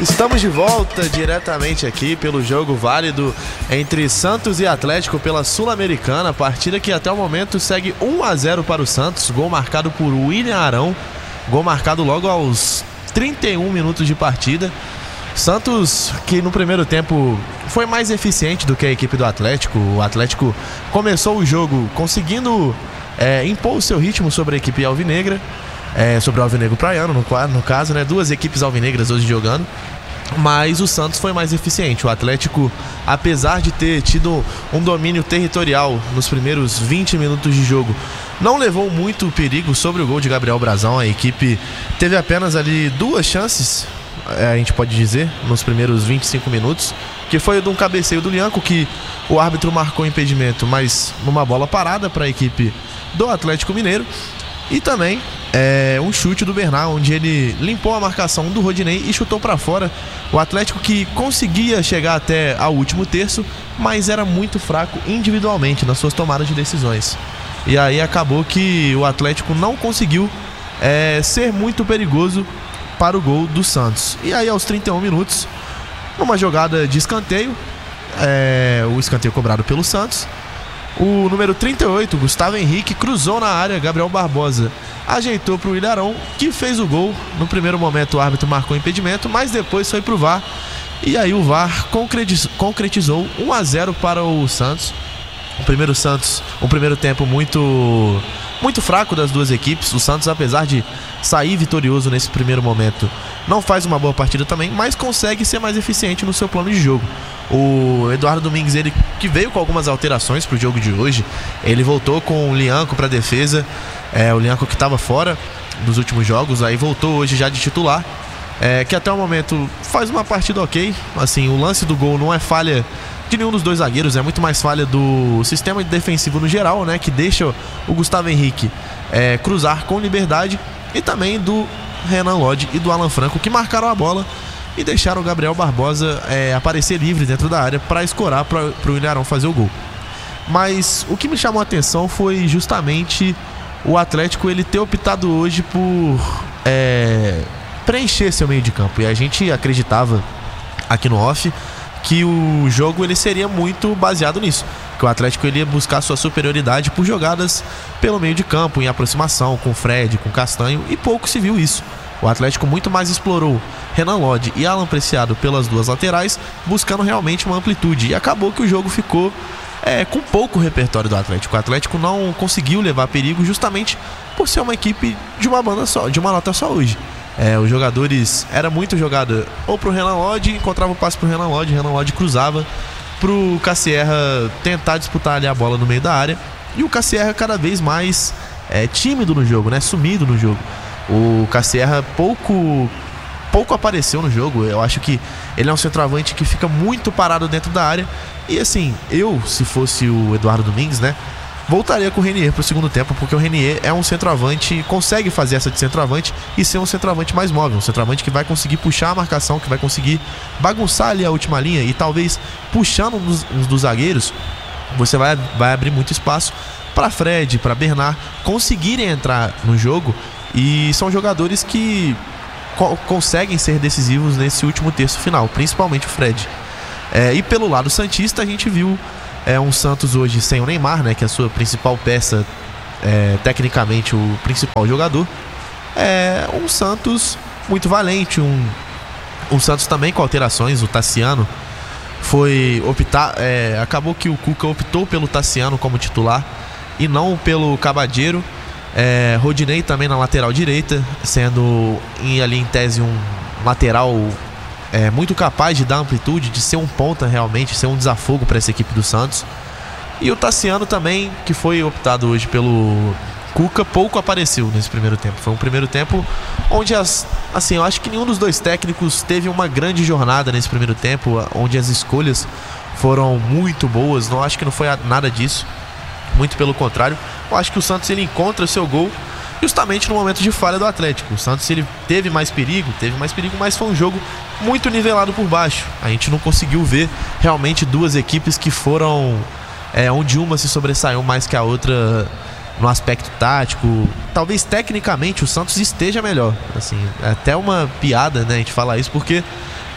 Estamos de volta diretamente aqui pelo jogo válido entre Santos e Atlético pela Sul-Americana, partida que até o momento segue 1-0 para o Santos, gol marcado por William Arão, gol marcado logo aos 31 minutos de partida. Santos que no primeiro tempo foi mais eficiente do que a equipe do Atlético. O Atlético começou o jogo conseguindo impor o seu ritmo sobre a equipe alvinegra, sobre o alvinegro praiano no caso, né? Duas equipes alvinegras hoje jogando, mas o Santos foi mais eficiente. O Atlético, apesar de ter tido um domínio territorial nos primeiros 20 minutos de jogo, não levou muito perigo sobre o gol de Gabriel Brazão. A equipe teve apenas ali duas chances, a gente pode dizer, nos primeiros 25 minutos, que foi de um cabeceio do Lianco, que o árbitro marcou impedimento, mas numa bola parada para a equipe do Atlético Mineiro, e também um chute do Bernard, onde ele limpou a marcação do Rodinei e chutou para fora. O Atlético que conseguia chegar até ao último terço, mas era muito fraco individualmente nas suas tomadas de decisões. E aí acabou que o Atlético não conseguiu ser muito perigoso para o gol do Santos. E aí aos 31 minutos, numa jogada de escanteio, o escanteio cobrado pelo Santos, o número 38, Gustavo Henrique, cruzou na área. Gabriel Barbosa ajeitou para o Ilharão, que fez o gol. No primeiro momento o árbitro marcou impedimento, mas depois foi para o VAR. E aí o VAR concretizou 1-0 para o Santos. O primeiro tempo muito fraco das duas equipes. O Santos, apesar de sair vitorioso nesse primeiro momento, não faz uma boa partida também, mas consegue ser mais eficiente no seu plano de jogo. O Eduardo Domingues, ele que veio com algumas alterações para o jogo de hoje, ele voltou com o Lianco para a defesa, o Lianco que estava fora dos últimos jogos, aí voltou hoje já de titular, que até o momento faz uma partida ok. Assim, o lance do gol não é falha de nenhum dos dois zagueiros, é muito mais falha do sistema defensivo no geral, né, que deixa o Gustavo Henrique cruzar com liberdade, e também do Renan Lodge e do Alan Franco, que marcaram a bola e deixaram o Gabriel Barbosa aparecer livre dentro da área para escorar para o Ilharão fazer o gol. Mas o que me chamou a atenção foi justamente o Atlético ele ter optado hoje por preencher seu meio de campo. E a gente acreditava aqui no off que o jogo ele seria muito baseado nisso, que o Atlético ele ia buscar sua superioridade por jogadas pelo meio de campo, em aproximação com o Fred, com o Castanho, e pouco se viu isso. O Atlético muito mais explorou Renan Lodge e Alan Preciado pelas duas laterais, buscando realmente uma amplitude, e acabou que o jogo ficou com pouco repertório do Atlético. O Atlético não conseguiu levar perigo justamente por ser uma equipe de uma banda só, de uma nota só hoje. Os jogadores, era muito jogada ou pro Renan Lodge, encontrava o passe pro Renan Lodge cruzava pro Cassierra tentar disputar ali a bola no meio da área, e o Cassierra cada vez mais tímido no jogo, né, sumido no jogo. O Cassierra pouco apareceu no jogo. Eu acho que ele é um centroavante que fica muito parado dentro da área, e assim, se fosse o Eduardo Domingues, né, voltaria com o Renier pro segundo tempo, porque o Renier é um centroavante, consegue fazer essa de centroavante e ser um centroavante mais móvel, um centroavante que vai conseguir puxar a marcação, que vai conseguir bagunçar ali a última linha, e talvez puxando uns dos zagueiros, você vai abrir muito espaço para Fred, para Bernard conseguirem entrar no jogo, e são jogadores que conseguem ser decisivos nesse último terço final, principalmente o Fred. E pelo lado santista a gente viu um Santos hoje sem o Neymar, né, que é a sua principal peça, tecnicamente o principal jogador. Um Santos muito valente, um Santos também com alterações. O Tassiano acabou que o Cuca optou pelo Tassiano como titular e não pelo Cabadeiro. Rodinei também na lateral direita, sendo ali em tese um lateral muito capaz de dar amplitude, de ser um ponta realmente, ser um desafogo para essa equipe do Santos. E o Tassiano também, que foi optado hoje pelo Cuca, pouco apareceu nesse primeiro tempo. Foi um primeiro tempo onde eu acho que nenhum dos dois técnicos teve uma grande jornada nesse primeiro tempo, onde as escolhas foram muito boas. Não acho que não foi nada disso, muito pelo contrário. Eu acho que o Santos ele encontra o seu gol justamente no momento de falha do Atlético. O Santos ele teve mais perigo, mas foi um jogo muito nivelado por baixo. A gente não conseguiu ver realmente duas equipes que foram onde uma se sobressaiu mais que a outra no aspecto tático. Talvez tecnicamente o Santos esteja melhor. Assim, é até uma piada, né, a gente falar isso, porque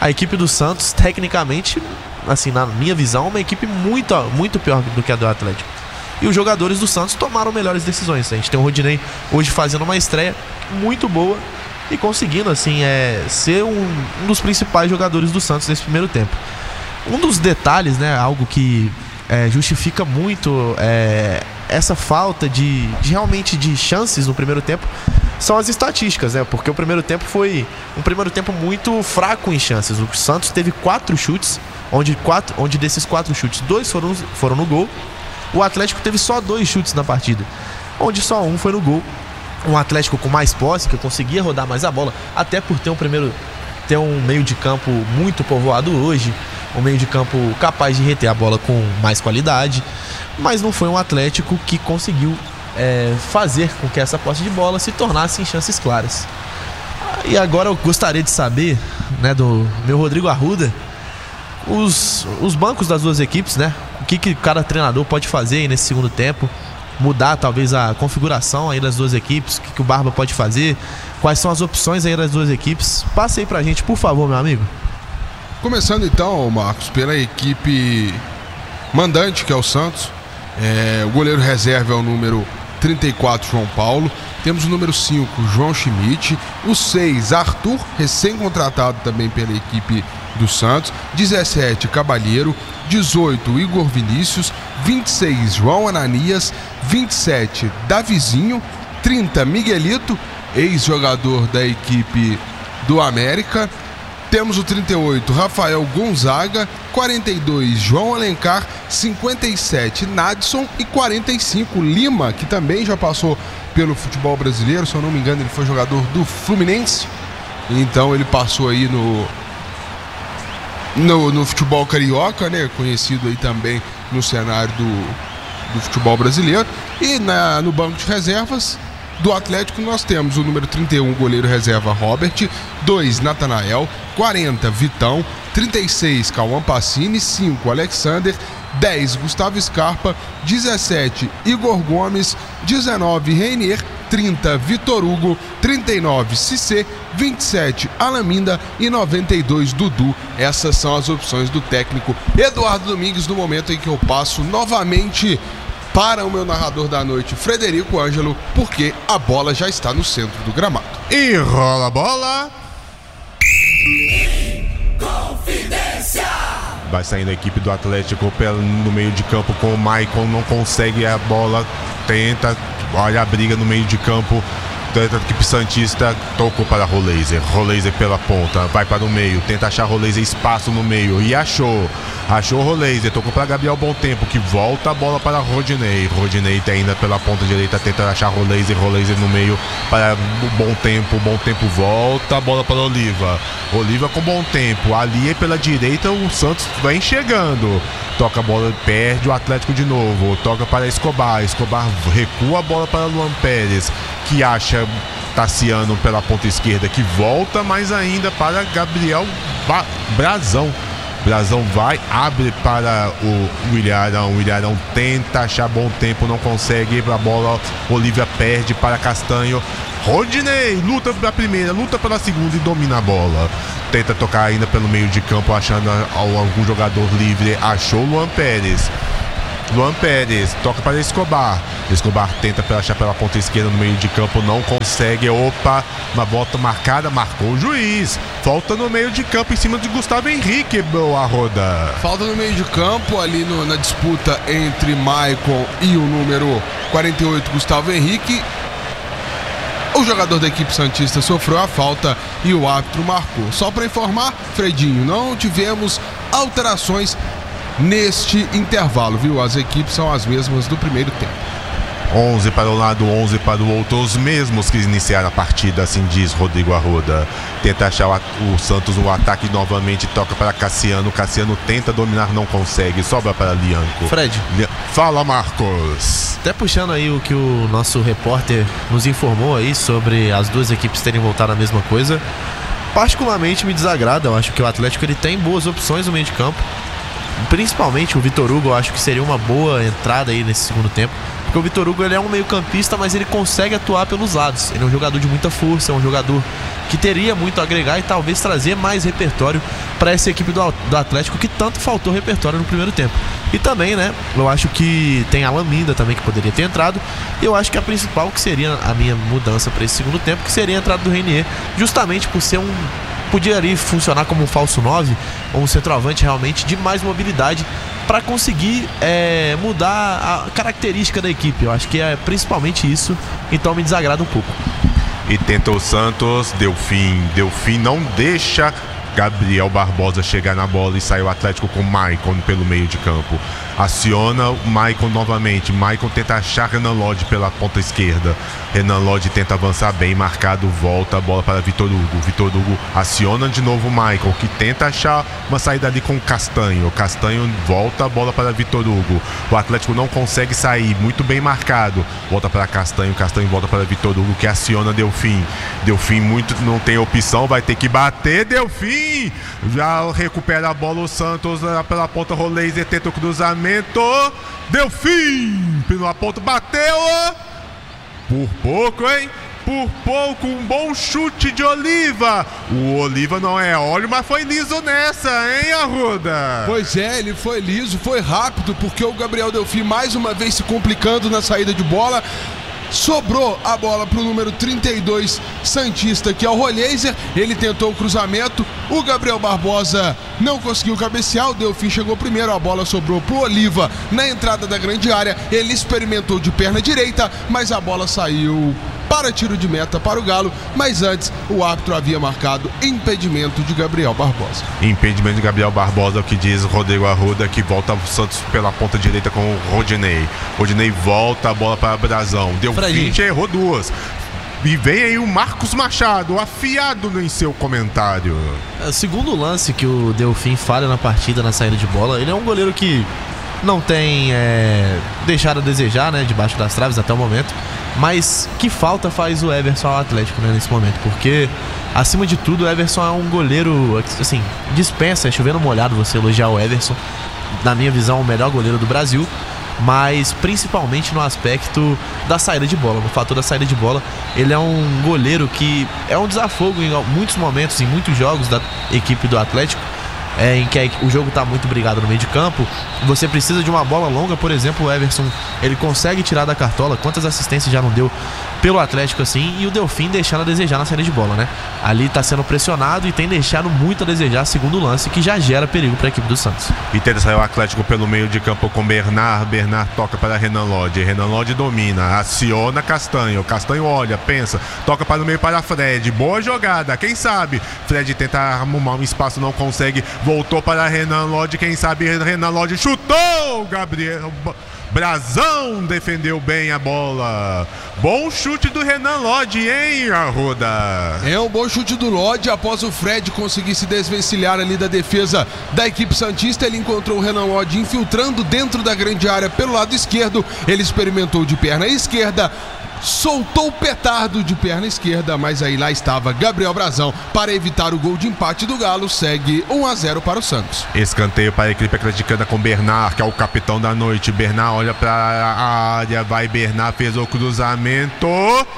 A equipe do Santos, tecnicamente, assim, na minha visão, é uma equipe muito pior do que a do Atlético. E os jogadores do Santos tomaram melhores decisões. A gente tem o Rodinei hoje fazendo uma estreia muito boa e conseguindo, assim, ser um dos principais jogadores do Santos nesse primeiro tempo. Um dos detalhes, né, algo que justifica muito essa falta de realmente de chances no primeiro tempo, são as estatísticas, né? Porque o primeiro tempo foi um primeiro tempo muito fraco em chances. O Santos teve 4 chutes, onde desses 4 chutes, 2 foram no gol. O Atlético teve só 2 chutes na partida, onde só um foi no gol. Um Atlético com mais posse, que conseguia rodar mais a bola, até por ter um meio de campo muito povoado hoje, um meio de campo capaz de reter a bola com mais qualidade, mas não foi um Atlético que conseguiu fazer com que essa posse de bola se tornasse em chances claras. E agora eu gostaria de saber, né, do meu Rodrigo Arruda, os bancos das duas equipes, né? O que cada treinador pode fazer aí nesse segundo tempo, mudar talvez a configuração aí das duas equipes, o que o Barba pode fazer, quais são as opções aí das duas equipes. Passe aí pra gente, por favor, meu amigo. Começando então, Marcos, pela equipe mandante, que é o Santos. O goleiro reserva é o número 34, João Paulo. Temos o número 5, João Schmidt. O 6, Arthur, recém-contratado também pela equipe do Santos. 17, Cabalheiro. 18, Igor Vinícius. 26, João Ananias. 27, Davizinho. 30, Miguelito, ex-jogador da equipe do América. Temos o 38, Rafael Gonzaga. 42, João Alencar. 57, Nadson. E 45, Lima, que também já passou pelo futebol brasileiro. Se eu não me engano, ele foi jogador do Fluminense. Então ele passou aí no futebol carioca, né? Conhecido aí também no cenário do futebol brasileiro. E no banco de reservas do Atlético nós temos o número 31, goleiro reserva Robert. 2, Natanael. 40, Vitão. 36, Cauã Pacini. 5, Alexander. 10, Gustavo Scarpa. 17, Igor Gomes. 19, Reinier. 30, Vitor Hugo. 39, Cissé. 27, Alaminda. E 92, Dudu. Essas são as opções do técnico Eduardo Domingues, no momento em que eu passo novamente para o meu narrador da noite, Frederico Ângelo, porque a bola já está no centro do gramado. E rola a bola. Confidência! Vai saindo a equipe do Atlético no meio de campo com o Maicon, não consegue a bola, tenta, olha a briga no meio de campo. A equipe santista tocou para Roleiser pela ponta, vai para o meio, tenta achar Roleiser espaço no meio e achou Roleiser, tocou para Gabriel Bom Tempo, que volta a bola para Rodinei tá ainda pela ponta direita, tenta achar Roleiser no meio para o Bom Tempo volta a bola para Oliva com Bom Tempo, ali pela direita o Santos vem chegando, toca a bola, perde o Atlético de novo, toca para Escobar recua a bola para Luan Pérez, que acha Tassiano pela ponta esquerda, que volta mais ainda para Gabriel Brazão vai, abre para o Ilharão tenta achar Bom Tempo, não consegue, a bola Olívia perde para Castanho. Rodinei luta pela primeira, luta pela segunda e domina a bola, tenta tocar ainda pelo meio de campo, achando algum jogador livre, achou Luan Pérez toca para Escobar tenta achar pela ponta esquerda no meio de campo, não consegue, uma volta marcada, marcou o juiz, falta no meio de campo em cima de Gustavo Henrique, Arruda. Falta no meio de campo ali na disputa entre Maicon e o número 48, Gustavo Henrique. O jogador da equipe santista sofreu a falta e o árbitro marcou. Só para informar, Fredinho, não tivemos alterações neste intervalo, viu? As equipes são as mesmas do primeiro tempo. 11 para um lado, 11 para o outro, os mesmos que iniciaram a partida, assim diz Rodrigo Arruda. Tenta achar o Santos no ataque novamente, toca para Cassiano tenta dominar, não consegue, sobra para Lianco. Fred, fala, Marcos. Até puxando aí o que o nosso repórter nos informou aí sobre as duas equipes terem voltado a mesma coisa, particularmente me desagrada. Eu acho que o Atlético ele tem boas opções no meio de campo, principalmente o Vitor Hugo. Eu acho que seria uma boa entrada aí nesse segundo tempo. Porque o Vitor Hugo, ele é um meio-campista, mas ele consegue atuar pelos lados. Ele é um jogador de muita força, é um jogador que teria muito a agregar e talvez trazer mais repertório para essa equipe do Atlético, que tanto faltou repertório no primeiro tempo. E também, né, eu acho que tem Alan Minda também, que poderia ter entrado. E eu acho que a principal, que seria a minha mudança para esse segundo tempo, que seria a entrada do Reinier, justamente por ser podia ali funcionar como um falso 9 ou um centroavante realmente de mais mobilidade para conseguir mudar a característica da equipe. Eu acho que é principalmente isso, então me desagrada um pouco. E tenta o Santos, Delfim não deixa Gabriel Barbosa chegar na bola e sai o Atlético com Maicon pelo meio de campo. Aciona o Maicon novamente. Maicon tenta achar Renan Lodge pela ponta esquerda. Renan Lodge tenta avançar bem, marcado, volta a bola para Vitor Hugo. Vitor Hugo aciona de novo o Maicon, que tenta achar uma saída ali com o Castanho. Castanho volta a bola para Vitor Hugo. O Atlético não consegue sair, muito bem marcado. Volta para Castanho, Castanho volta para Vitor Hugo, que aciona Delfim. Delfim muito não tem opção, vai ter que bater. Delfim já recupera a bola o Santos pela ponta. Roleiser tenta o cruzamento. Delfim pela ponta, bateu por pouco, hein? Por pouco, um bom chute de Oliva. O Oliva não é óleo, mas foi liso nessa, hein, Arruda? Pois é, ele foi liso, foi rápido, porque o Gabriel Delfim mais uma vez se complicando na saída de bola. Sobrou a bola para o número 32 santista, que é o Roleiser. Ele tentou o cruzamento, o Gabriel Barbosa não conseguiu cabecear, o Delfim chegou primeiro, a bola sobrou para o Oliva na entrada da grande área. Ele experimentou de perna direita, mas a bola saiu para tiro de meta para o Galo, mas antes o árbitro havia marcado impedimento de Gabriel Barbosa. Impedimento de Gabriel Barbosa, o que diz Rodrigo Arruda, que volta o Santos pela ponta direita com o Rodinei. Rodinei volta a bola para Brazão. Delfim já errou duas. E vem aí o Marcos Machado, afiado em seu comentário. Segundo lance que o Delfim falha na partida, na saída de bola, ele é um goleiro que não tem deixado a desejar, né, debaixo das traves até o momento. Mas que falta faz o Everson ao Atlético, né, nesse momento? Porque, acima de tudo, o Everson é um goleiro, assim, dispensa, é chovendo molhado você elogiar o Everson. Na minha visão, o melhor goleiro do Brasil. Mas principalmente no aspecto da saída de bola, no fator da saída de bola. Ele é um goleiro que é um desafogo em muitos momentos, em muitos jogos da equipe do Atlético, em que o jogo está muito brigado no meio de campo. Você precisa de uma bola longa, por exemplo, o Everson, ele consegue tirar da cartola. Quantas assistências já não deu pelo Atlético assim? E o Delfim deixando a desejar na saída de bola, né? Ali está sendo pressionado e tem deixado muito a desejar, segundo lance, que já gera perigo para a equipe do Santos. E tenta sair o Atlético pelo meio de campo com Bernard. Bernard toca para Renan Lodge. Renan Lodge domina, aciona Castanho. Castanho olha, pensa, toca para o meio para Fred. Boa jogada, quem sabe? Fred tenta arrumar um espaço, não consegue. Voltou para Renan Lodge, quem sabe Renan Lodge chutou! Gabriel Brazão defendeu bem a bola. Bom chute do Renan Lodge, hein, Arruda? É um bom chute do Lodge. Após o Fred conseguir se desvencilhar ali da defesa da equipe santista, ele encontrou o Renan Lodge infiltrando dentro da grande área pelo lado esquerdo. Ele experimentou de perna esquerda, soltou o petardo de perna esquerda, mas aí lá estava Gabriel Brazão para evitar o gol de empate do Galo. Segue 1-0 para o Santos. Escanteio para a equipe atleticana com Bernard, que é o capitão da noite. Bernard olha para a área, vai Bernard, fez o cruzamento,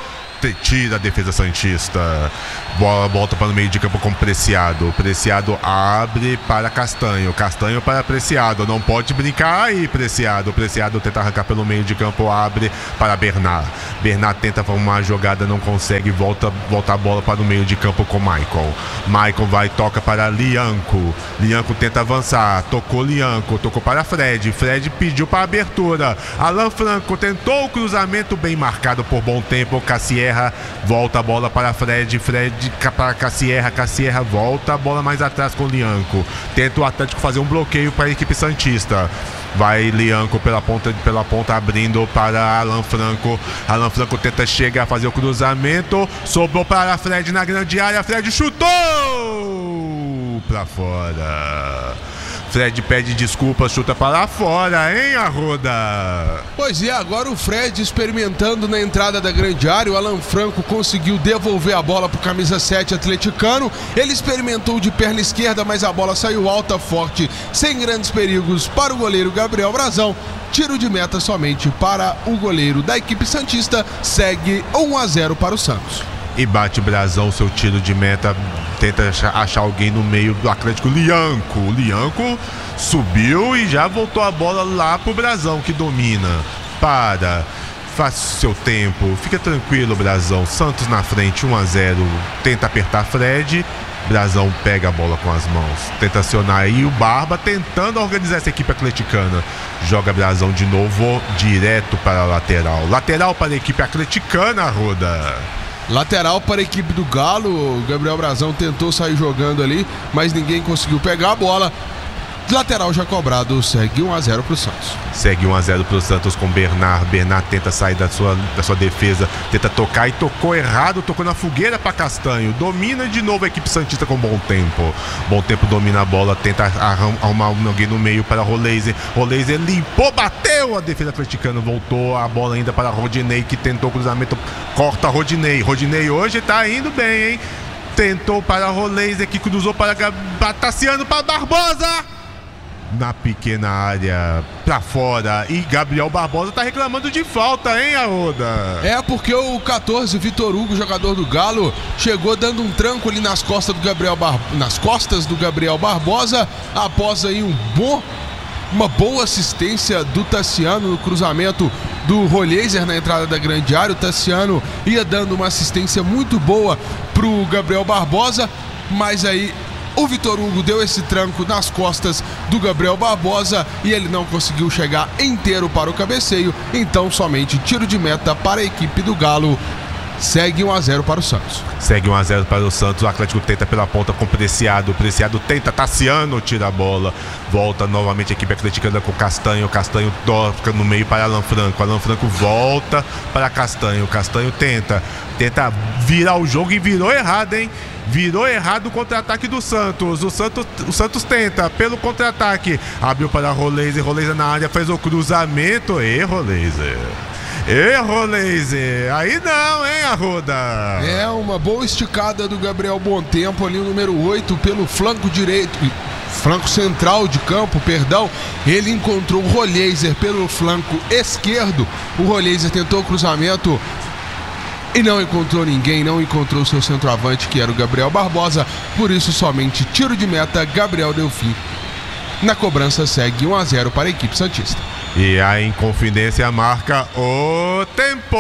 tira a defesa santista. Bola volta para o meio de campo com Preciado. Preciado abre para Castanho. Castanho para Preciado. Não pode brincar aí, Preciado. Preciado tenta arrancar pelo meio de campo, abre para Bernard. Bernard tenta uma jogada, não consegue. Volta a bola para o meio de campo com Maicon. Maicon vai, toca para Lianco. Lianco tenta avançar. Tocou Lianco. Tocou para Fred. Fred pediu para abertura. Alan Franco tentou o cruzamento, bem marcado por bom tempo. Cassierra volta a bola para Fred. Fred para Cassierra. Cassierra volta a bola mais atrás com Lianco. Tenta o Atlético fazer um bloqueio para a equipe santista. Vai Lianco pela ponta abrindo para Alan Franco. Alan Franco tenta chegar a fazer o cruzamento. Sobrou para Fred na grande área. Fred chutou para fora. Fred pede desculpas, chuta para fora, hein, Arruda? Pois é, agora o Fred experimentando na entrada da grande área. O Alan Franco conseguiu devolver a bola pro camisa 7 atleticano. Ele experimentou de perna esquerda, mas a bola saiu alta, forte, sem grandes perigos para o goleiro Gabriel Brazão. Tiro de meta somente para o goleiro da equipe santista. Segue 1-0 para o Santos. E bate Brazão, seu tiro de meta, tenta achar alguém no meio do Atlético. Lianco. O Lianco subiu e já voltou a bola lá pro Brazão, que domina. Faz seu tempo, fica tranquilo, Brazão. Santos na frente, 1-0. Tenta apertar Fred. Brazão pega a bola com as mãos, tenta acionar aí o Barba, tentando organizar essa equipe atleticana. Joga Brazão de novo, direto para a lateral. Lateral para a equipe atleticana, Arruda. Lateral para a equipe do Galo. O Gabriel Brazão tentou sair jogando ali, mas ninguém conseguiu pegar a bola. Lateral já cobrado, segue 1-0 pro Santos. Segue 1-0 pro Santos com Bernard. Bernard tenta sair da sua defesa, tenta tocar e tocou errado, tocou na fogueira para Castanho. Domina de novo a equipe santista com Bom Tempo. Bom Tempo domina a bola, tenta arrumar alguém no meio para Roleiser. Roleiser limpou, bateu, a defesa atleticana voltou, a bola ainda para Rodinei, que tentou cruzamento, corta Rodinei. Rodinei hoje tá indo bem, hein? Tentou para Roleiser, que cruzou para Tassiano, para Barbosa. Na pequena área, pra fora. E Gabriel Barbosa tá reclamando de falta, hein, Arruda? É porque o 14, Vitor Hugo, jogador do Galo, chegou dando um tranco ali nas costas do Gabriel Barbosa, após aí uma boa assistência do Tassiano no cruzamento do Roleiser na entrada da grande área. O Tassiano ia dando uma assistência muito boa pro Gabriel Barbosa, mas aí o Vitor Hugo deu esse tranco nas costas do Gabriel Barbosa e ele não conseguiu chegar inteiro para o cabeceio. Então somente tiro de meta para a equipe do Galo. Segue 1-0 para o Santos. Segue 1-0 para o Santos. O Atlético tenta pela ponta com Preciado. Preciado tenta, Tassiano tira a bola. Volta novamente a equipe atleticana com Castanho. Castanho toca no meio para Alan Franco. Alan Franco volta para Castanho. Castanho tenta virar o jogo e virou errado, hein? Virou errado o contra-ataque do Santos. O Santos tenta pelo contra-ataque. Abriu para Roleiser. Roleiser na área, fez o cruzamento. Roleiser. Aí não, hein, Arruda? É uma boa esticada do Gabriel Bom Tempo ali, o número 8, pelo flanco direito, flanco central de campo, perdão. Ele encontrou o Roleiser pelo flanco esquerdo. O Roleiser tentou o cruzamento e não encontrou ninguém, não encontrou seu centroavante, que era o Gabriel Barbosa. Por isso somente tiro de meta, Gabriel Delfim. Na cobrança segue 1-0 para a equipe santista. E a Inconfidência marca o tempo.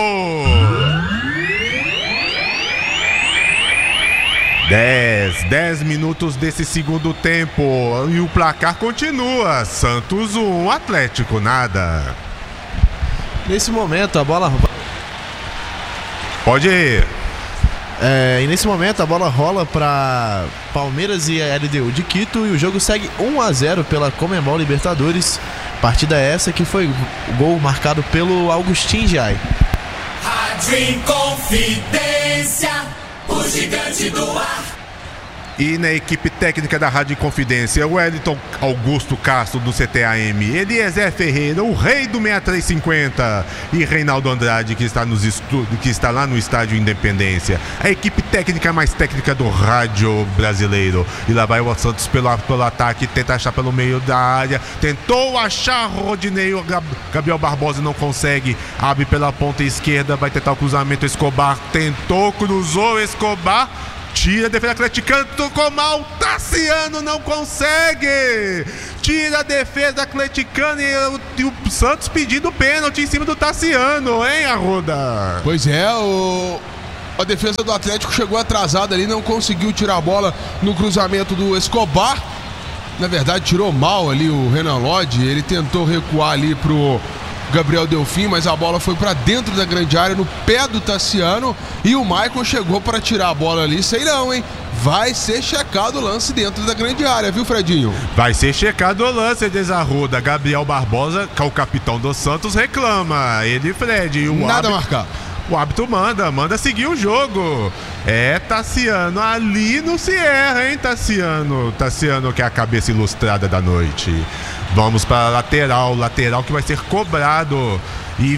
10 minutos desse segundo tempo. E o placar continua. Santos 1, Atlético nada. Nesse momento a bola... Pode ir. E nesse momento a bola rola para Palmeiras e a LDU de Quito e o jogo segue 1-0 pela Conmebol Libertadores. Partida essa que foi o gol marcado pelo Augustin Jai. Rádio Inconfidência, o gigante do ar. E na equipe técnica da Rádio Confidência, o Wellington Augusto Castro do CTAM, Eliezer Ferreira, o rei do 6350, e Reinaldo Andrade, que está lá no Estádio Independência. A equipe técnica mais técnica do rádio brasileiro. E lá vai o Santos pelo ataque, tenta achar pelo meio da área, tentou achar Rodinei, o Gabriel Barbosa não consegue, abre pela ponta esquerda, vai tentar o cruzamento, Escobar tentou, cruzou, Escobar tira a defesa atleticana, tocou mal, Tassiano não consegue, tira a defesa atleticana e o Santos pedindo pênalti em cima do Tassiano, hein, Arruda? Pois é, a defesa do Atlético chegou atrasada ali, não conseguiu tirar a bola no cruzamento do Escobar. Na verdade tirou mal ali o Renan Lodge, ele tentou recuar ali pro Gabriel Delfim, mas a bola foi para dentro da grande área, no pé do Tassiano, e o Maicon chegou para tirar a bola ali, sei não, hein? Vai ser checado o lance dentro da grande área, viu, Fredinho? Vai ser checado o lance, desarruda. Gabriel Barbosa, que é o capitão do Santos, reclama. Ele, Fred, e o nada marcado. o árbitro manda seguir o jogo. Tassiano, ali não se erra, hein, Tassiano? Tassiano, que é a cabeça ilustrada da noite. Vamos para a lateral que vai ser cobrado. E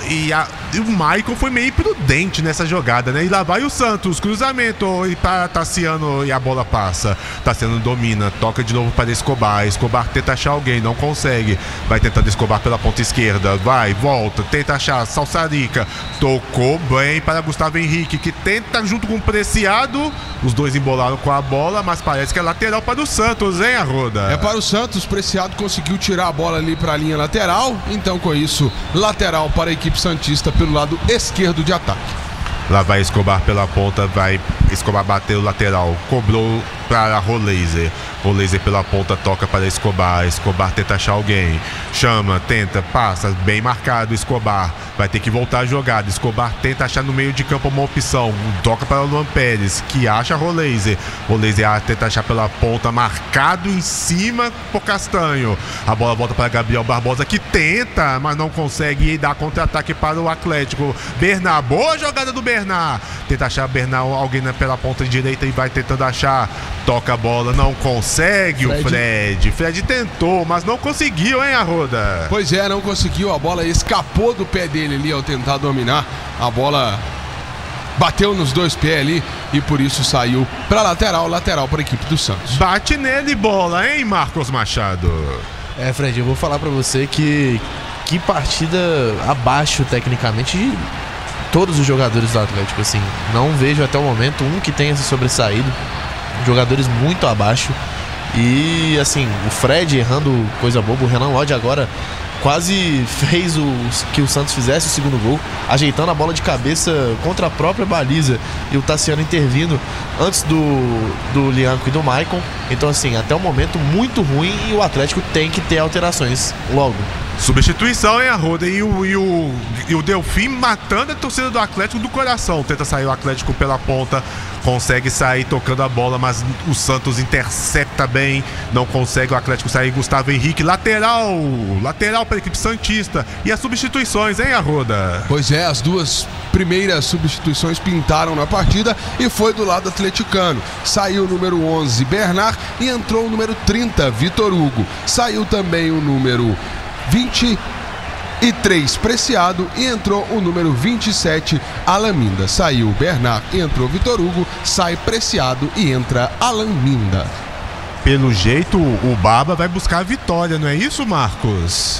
o Maicon foi meio imprudente nessa jogada, né? E lá vai o Santos, cruzamento e para Tassiano e a bola passa. Tassiano domina, toca de novo para Escobar. Escobar tenta achar alguém, não consegue. Vai tentando Escobar pela ponta esquerda. Vai, volta, tenta achar Salsarica. Tocou bem para Gustavo Henrique, que tenta junto com o Preciado. Os dois embolaram com a bola, mas parece que é lateral para o Santos, hein, Arruda? É para o Santos, Preciado conseguiu tirar a bola ali para a linha lateral. Então, com isso, lateral para a equipe santista pelo lado esquerdo de ataque. Lá vai Escobar pela ponta, Escobar bateu o lateral, cobrou para Roleiser. Roleiser pela ponta, toca para Escobar. Escobar tenta achar alguém, chama, tenta, passa, bem marcado. Escobar vai ter que voltar a jogada. Escobar tenta achar no meio de campo uma opção, toca para o Luan Pérez, que acha Roleiser. Roleiser tenta achar pela ponta, marcado em cima por Castanho. A bola volta para Gabriel Barbosa, que tenta, mas não consegue, e dá contra-ataque para o Atlético. Bernard, boa jogada do Bernard. Tenta achar Bernard, alguém pela ponta direita e vai tentando achar. Toca a bola, não consegue. O Fred tentou, mas não conseguiu, hein, Arruda? Pois é, não conseguiu. A bola escapou do pé dele ali ao tentar dominar. A bola bateu nos dois pés ali e por isso saiu para lateral para a equipe do Santos. Bate nele bola, hein, Marcos Machado? Fred, eu vou falar para você que partida abaixo tecnicamente de todos os jogadores do Atlético, assim. Não vejo até o momento um que tenha se sobressaído. Jogadores muito abaixo. E assim, o Fred errando coisa boba. O Renan Lodge agora quase fez que o Santos fizesse o segundo gol, ajeitando a bola de cabeça contra a própria baliza, e o Tassiano intervindo antes do Lianco e do Maicon. Então assim, até o momento muito ruim, e o Atlético tem que ter alterações logo. Substituição, hein, Arruda? E o Delfim matando a torcida do Atlético do coração. Tenta sair o Atlético pela ponta, consegue sair tocando a bola, mas o Santos intercepta bem, não consegue o Atlético sair. Gustavo Henrique, lateral para a equipe santista. E as substituições, hein, Arruda? Pois é, as duas primeiras substituições pintaram na partida e foi do lado atleticano. Saiu o número 11, Bernard, e entrou o número 30, Vitor Hugo. Saiu também o número 23, Preciado, e entrou o número 27, Alan Minda. Saiu Bernard e entrou Vitor Hugo, sai Preciado e entra Alan Minda. Pelo jeito, o Barba vai buscar a vitória, não é isso, Marcos?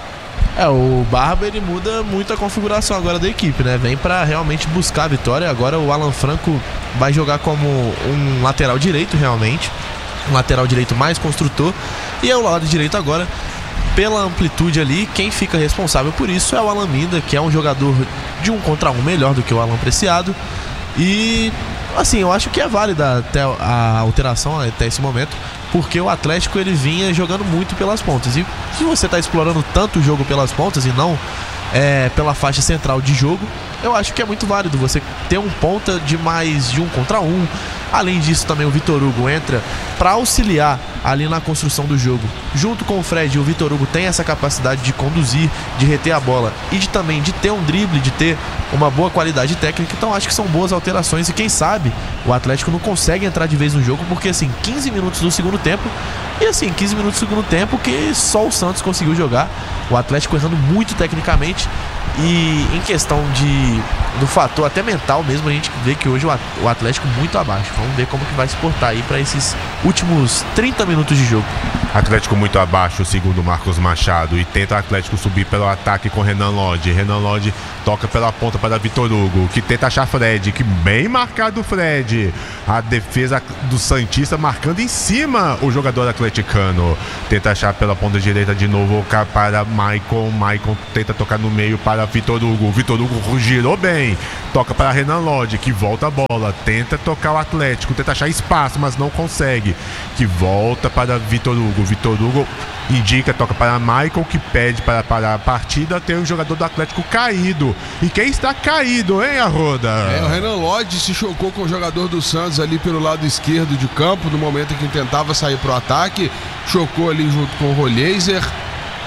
O Barba, ele muda muito a configuração agora da equipe, né? Vem pra realmente buscar a vitória. Agora o Alan Franco vai jogar como um lateral direito, realmente. Um lateral direito mais construtor. E o lado direito agora, pela amplitude ali, quem fica responsável por isso é o Alan Minda, que é um jogador de 1 contra 1 melhor do que o Alan Preciado. E assim, eu acho que é válida até a alteração até esse momento, porque o Atlético ele vinha jogando muito pelas pontas. E se você está explorando tanto o jogo pelas pontas e não pela faixa central de jogo, eu acho que é muito válido você ter um ponta de mais de 1 contra 1. Além disso, também o Vitor Hugo entra para auxiliar ali na construção do jogo. Junto com o Fred, o Vitor Hugo tem essa capacidade de conduzir, de reter a bola e também de ter um drible, de ter uma boa qualidade técnica. Então acho que são boas alterações, e quem sabe o Atlético não consegue entrar de vez no jogo, porque assim, 15 minutos do segundo tempo, e assim, 15 minutos do segundo tempo que só o Santos conseguiu jogar. O Atlético errando muito tecnicamente. E em questão do fator até mental mesmo, a gente vê que hoje o Atlético muito abaixo. Vamos ver como que vai se portar aí para esses últimos 30 minutos de jogo. Atlético muito abaixo, segundo Marcos Machado, e tenta o Atlético subir pelo ataque com Renan Lodge. Renan Lodge toca pela ponta para Vitor Hugo, que tenta achar Fred, que bem marcado o Fred. A defesa do Santista marcando em cima o jogador atleticano. Tenta achar pela ponta direita de novo para Maicon. Maicon tenta tocar no meio para Vitor Hugo. Vitor Hugo girou bem, toca para Renan Lodge, que volta a bola, tenta tocar o Atlético, tenta achar espaço, mas não consegue, que volta para Vitor Hugo. Vitor Hugo indica, toca para Michael, que pede para parar a partida. Tem um jogador do Atlético caído. E quem está caído, hein, Arruda? O Renan Lodge se chocou com o jogador do Santos ali pelo lado esquerdo de campo, no momento em que tentava sair para o ataque. Chocou ali junto com o Roleiser.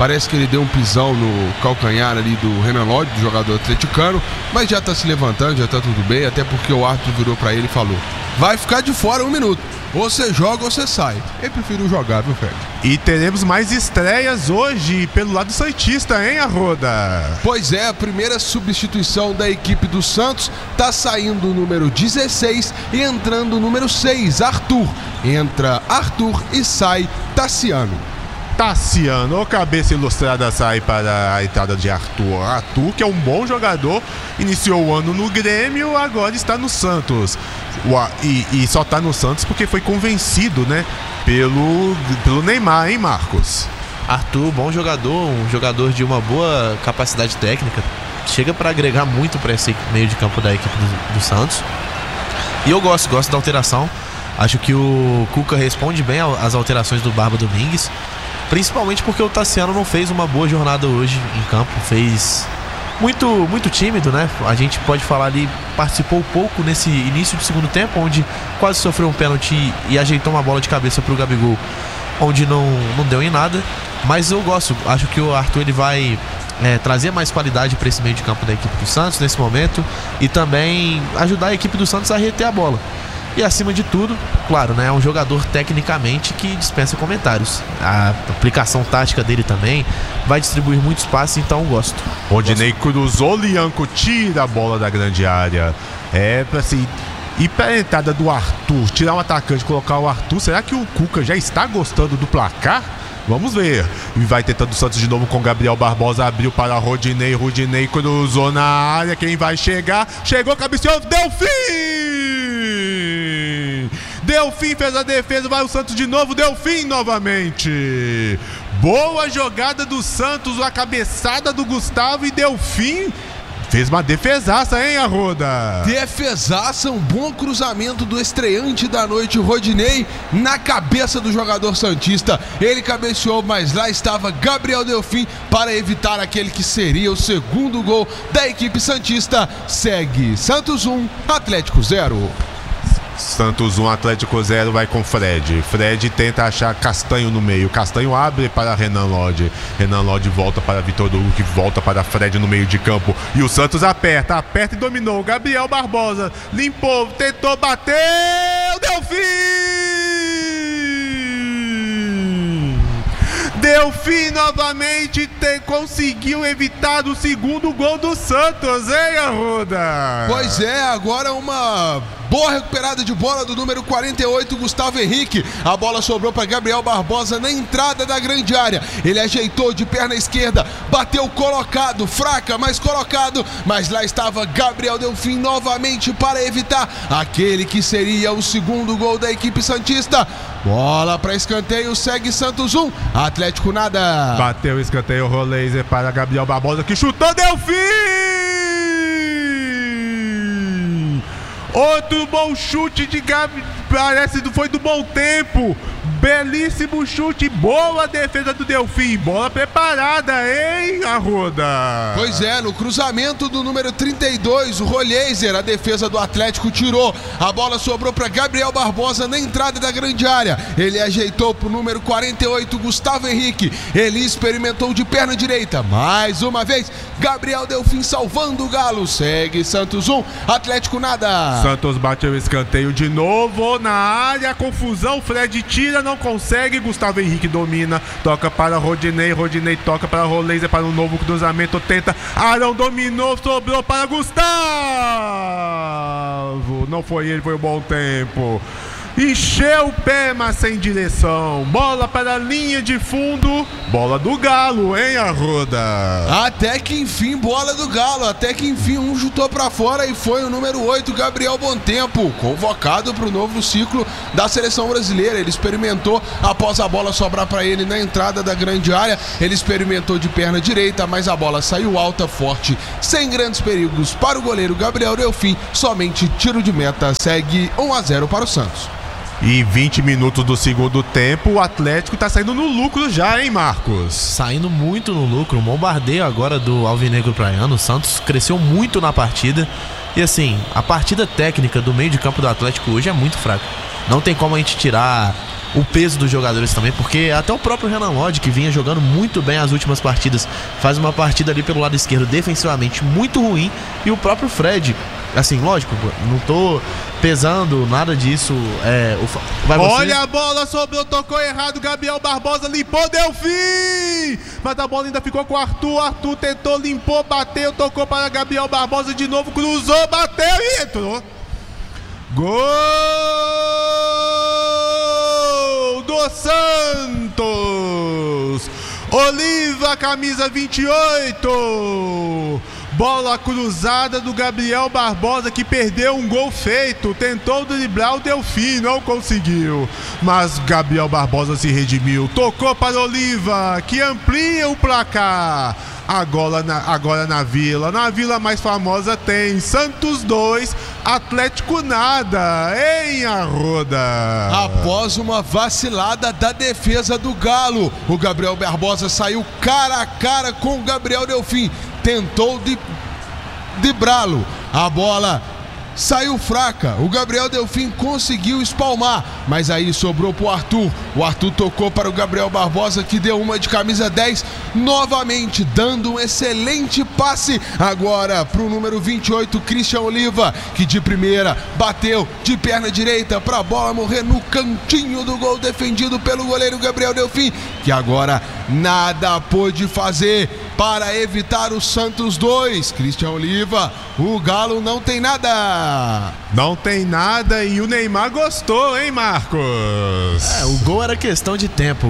Parece que ele deu um pisão no calcanhar ali do Renan Lodge, do jogador atleticano, mas já tá se levantando, já tá tudo bem, até porque o árbitro virou pra ele e falou: vai ficar de fora 1 minuto. Ou você joga ou você sai. Ele preferiu jogar, viu, Fred? E teremos mais estreias hoje pelo lado santista, hein, Arruda? Pois é, a primeira substituição da equipe do Santos. Tá saindo o número 16 e entrando o número 6, Arthur. Entra Arthur e sai Tassiano. Tassiano, cabeça ilustrada, sai para a entrada de Arthur. Arthur, que é um bom jogador, iniciou o ano no Grêmio, agora está no Santos. E só está no Santos porque foi convencido, né, pelo Neymar, hein, Marcos? Arthur, bom jogador, um jogador de uma boa capacidade técnica, chega para agregar muito para esse meio de campo da equipe do Santos. E eu gosto da alteração. Acho que o Cuca responde bem às alterações do Barba Domingues, principalmente porque o Tassiano não fez uma boa jornada hoje em campo, fez muito tímido, né? A gente pode falar ali, participou pouco nesse início de segundo tempo, onde quase sofreu um pênalti e ajeitou uma bola de cabeça pro Gabigol, onde não deu em nada. Mas eu gosto, acho que o Arthur ele vai trazer mais qualidade para esse meio de campo da equipe do Santos nesse momento e também ajudar a equipe do Santos a reter a bola. E acima de tudo, claro, né, é um jogador tecnicamente que dispensa comentários. A aplicação tática dele também vai distribuir muitos passes, então eu gosto. Rodinei cruzou, Lianco tira a bola da grande área. Assim, e para a entrada do Arthur, tirar um atacante e colocar o Arthur, será que o Cuca já está gostando do placar? Vamos ver. E vai tentando o Santos de novo com Gabriel Barbosa. Abriu para Rodinei. Rodinei cruzou na área. Quem vai chegar? Chegou, cabeceou. Delfim! Delfim fez a defesa. Vai o Santos de novo. Delfim novamente. Boa jogada do Santos. A cabeçada do Gustavo e Delfim fez uma defesaça, hein, Arruda? Defesaça, um bom cruzamento do estreante da noite, Rodinei, na cabeça do jogador santista. Ele cabeceou, mas lá estava Gabriel Delfim para evitar aquele que seria o segundo gol da equipe santista. Segue Santos 1, Atlético 0. Santos 1, Atlético 0, vai com Fred. Fred tenta achar Castanho no meio. Castanho abre para Renan Lodge. Renan Lodge volta para Vitor Hugo, que volta para Fred no meio de campo. E o Santos aperta e dominou. Gabriel Barbosa limpou, tentou, bateu. Delfim novamente conseguiu evitar o segundo gol do Santos, hein, Arruda? Pois é, agora uma boa recuperada de bola do número 48, Gustavo Henrique. A bola sobrou para Gabriel Barbosa na entrada da grande área. Ele ajeitou de perna esquerda, bateu colocado, fraca, mas colocado. Mas lá estava Gabriel Delfim novamente para evitar aquele que seria o segundo gol da equipe santista. Bola para escanteio, segue Santos 1, Atlético nada. Bateu o escanteio, Roleiser para Gabriel Barbosa, que chutou, Delfim! Outro bom chute de Gabi, parece que foi do bom tempo. Belíssimo chute, boa defesa do Delfim. Bola preparada, hein, Arruda? Pois é, no cruzamento do número 32, o Roleiser, a defesa do Atlético tirou. A bola sobrou para Gabriel Barbosa na entrada da grande área. Ele ajeitou para o número 48, Gustavo Henrique. Ele experimentou de perna direita. Mais uma vez, Gabriel Delfim salvando o Galo. Segue Santos 1, Atlético nada. Santos bateu o escanteio de novo na área. Confusão, Fred tira, não consegue, Gustavo Henrique domina, toca para Rodinei, Rodinei toca para Roleiser para um novo cruzamento, tenta, Arão dominou, sobrou para Gustavo, não foi ele, foi o bom tempo. Encheu o pé, mas sem direção. Bola para a linha de fundo. Bola do Galo, hein, Arruda? Até que enfim, bola do Galo. Até que enfim, um chutou para fora e foi o número 8, Gabriel Bontempo, convocado para o novo ciclo da seleção brasileira. Ele experimentou após a bola sobrar para ele na entrada da grande área. Ele experimentou de perna direita, mas a bola saiu alta, forte, sem grandes perigos para o goleiro Gabriel Delfim. Somente tiro de meta. Segue 1-0 para o Santos. E 20 minutos do segundo tempo, o Atlético tá saindo no lucro já, hein, Marcos? Saindo muito no lucro, um bombardeio agora do Alvinegro Praiano. O Santos cresceu muito na partida. E assim, a partida técnica do meio de campo do Atlético hoje é muito fraca. Não tem como a gente tirar o peso dos jogadores também, porque até o próprio Renan Lodge, que vinha jogando muito bem as últimas partidas, faz uma partida ali pelo lado esquerdo defensivamente muito ruim, e o próprio Fred, assim, lógico, não tô pesando nada disso. Olha a bola, sobrou, tocou errado, Gabriel Barbosa limpou, Delfim! Mas a bola ainda ficou com o Arthur tentou, limpou, bateu, tocou para Gabriel Barbosa de novo, cruzou, bateu e entrou. Gol do Santos! Oliva, camisa 28. Bola cruzada do Gabriel Barbosa, que perdeu um gol feito. Tentou driblar o Delfim, não conseguiu. Mas Gabriel Barbosa se redimiu. Tocou para Oliva, que amplia o placar. Agora na Vila mais famosa tem Santos 2, Atlético nada, em Arruda. Após uma vacilada da defesa do Galo, o Gabriel Barbosa saiu cara a cara com o Gabriel Delfim. Tentou driblá-lo. A bola saiu fraca. O Gabriel Delfim conseguiu espalmar, mas aí sobrou pro Arthur. O Arthur tocou para o Gabriel Barbosa, que deu uma de camisa 10 novamente, dando um excelente passe agora pro número 28, Christian Oliva, que de primeira bateu de perna direita para a bola morrer no cantinho do gol, defendido pelo goleiro Gabriel Delfim, que agora nada pôde fazer para evitar o Santos 2. Christian Oliva, o Galo não tem nada. Não tem nada, e o Neymar gostou, hein, Marcos? O gol era questão de tempo,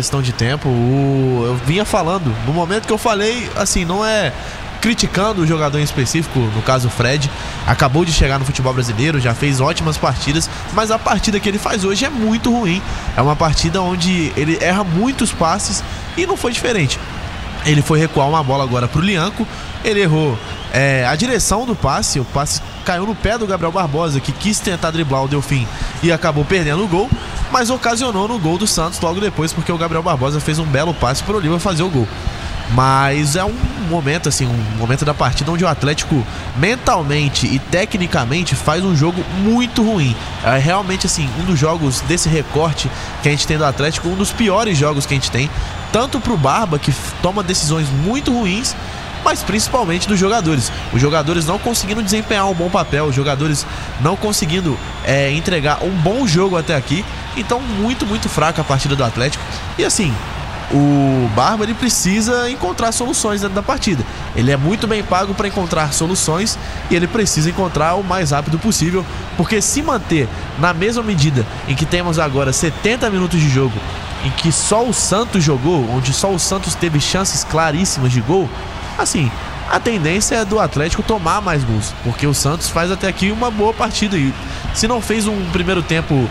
eu vinha falando, no momento que eu falei, assim, não é criticando o jogador em específico, no caso o Fred, acabou de chegar no futebol brasileiro, já fez ótimas partidas, mas a partida que ele faz hoje é muito ruim. É uma partida onde ele erra muitos passes e não foi diferente. Ele foi recuar uma bola agora pro Lianco, ele errou a direção do passe, o passe caiu no pé do Gabriel Barbosa, que quis tentar driblar o Delfim e acabou perdendo o gol, mas ocasionou no gol do Santos logo depois, porque o Gabriel Barbosa fez um belo passe pro Oliva fazer o gol. Mas é um momento, assim, um momento da partida onde o Atlético mentalmente e tecnicamente faz um jogo muito ruim. É realmente, assim, um dos jogos desse recorte que a gente tem do Atlético, um dos piores jogos que a gente tem, tanto pro Barba, que toma decisões muito ruins, mas principalmente dos jogadores. Os jogadores não conseguindo desempenhar um bom papel, os jogadores não conseguindo entregar um bom jogo até aqui. Então, muito, muito fraca a partida do Atlético. E assim, o Barba, ele precisa encontrar soluções dentro da partida. Ele é muito bem pago para encontrar soluções e ele precisa encontrar o mais rápido possível, porque se manter na mesma medida em que temos agora 70 minutos de jogo, em que só o Santos jogou, onde só o Santos teve chances claríssimas de gol, assim, a tendência é do Atlético tomar mais gols, porque o Santos faz até aqui uma boa partida, e se não fez um primeiro tempo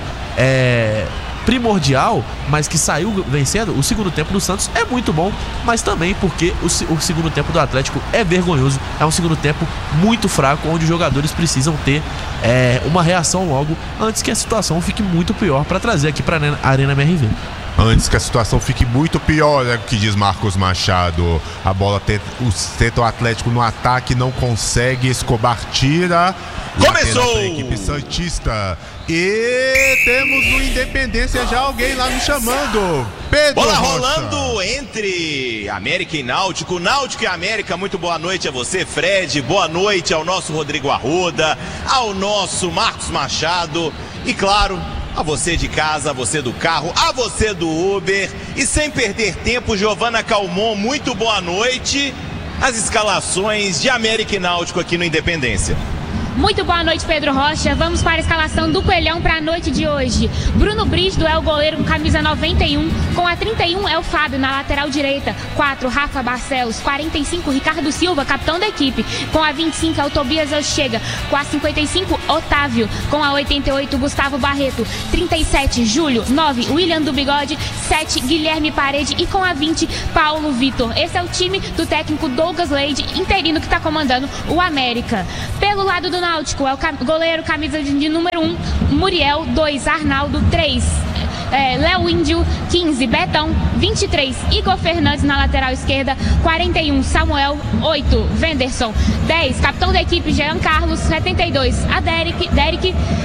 primordial, mas que saiu vencendo, o segundo tempo do Santos é muito bom, mas também porque o segundo tempo do Atlético é vergonhoso, é um segundo tempo muito fraco, onde os jogadores precisam ter uma reação logo, antes que a situação fique muito pior, para trazer aqui para a Arena MRV. Antes que a situação fique muito pior, é o que diz Marcos Machado. A bola tenta o Atlético no ataque, não consegue, Escobar tira. Começou! A equipe santista. E temos no Independência já alguém lá nos chamando. Pedro Bola Rocha. rolando entre América e Náutico. Náutico e América, muito boa noite a você, Fred. Boa noite ao nosso Rodrigo Arruda, ao nosso Marcos Machado e, claro, a você de casa, a você do carro, a você do Uber. E sem perder tempo, Giovana Calmon, muito boa noite. As escalações de América e Náutico aqui no Independência. Muito boa noite, Pedro Rocha. Vamos para a escalação do Coelhão para a noite de hoje. Bruno Brígido é o goleiro com camisa 91. Com a 31 é o Fábio na lateral direita. 4, Rafa Barcelos. 45, Ricardo Silva, capitão da equipe. Com a 25 é o Tobias Elchega. Com a 55, Otávio. Com a 88, Gustavo Barreto. 37, Júlio. 9, William do Bigode. 7, Guilherme Parede. E com a 20, Paulo Vitor. Esse é o time do técnico Douglas Leide, interino, que está comandando o América. Pelo lado do Náutico é o goleiro camisa de número 1, Muriel. 2, Arnaldo. 3, Léo Índio. 15, Betão. 23, Igor Fernandes na lateral esquerda. 41, Samuel. 8, Venderson. 10, capitão da equipe, Jean Carlos. 72, a Derek.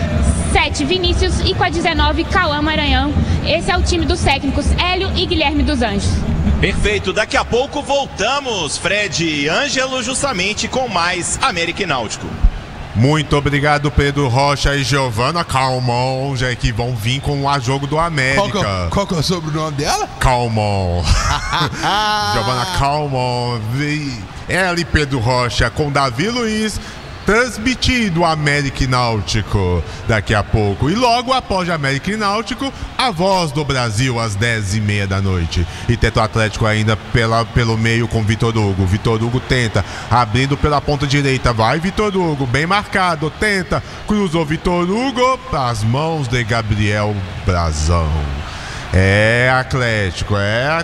7, Vinícius e com a 19, Cauã Maranhão. Esse é o time dos técnicos Hélio e Guilherme dos Anjos. Perfeito, daqui a pouco voltamos, Fred e Ângelo, justamente com mais América e Náutico. Muito obrigado, Pedro Rocha e Giovana Calmon, já que vão vir com o jogo do América. Qual que é o sobrenome dela? Calmon. Giovana Calmon. Ela e Pedro Rocha com Davi Luiz, transmitindo América e Náutico daqui a pouco. E logo após América e Náutico, a Voz do Brasil às 10h30 da noite. E tenta o Atlético ainda pelo meio com Vitor Hugo. Vitor Hugo tenta, abrindo pela ponta direita. Vai Vitor Hugo, bem marcado, tenta, cruzou Vitor Hugo para as mãos de Gabriel Brazão. É Atlético.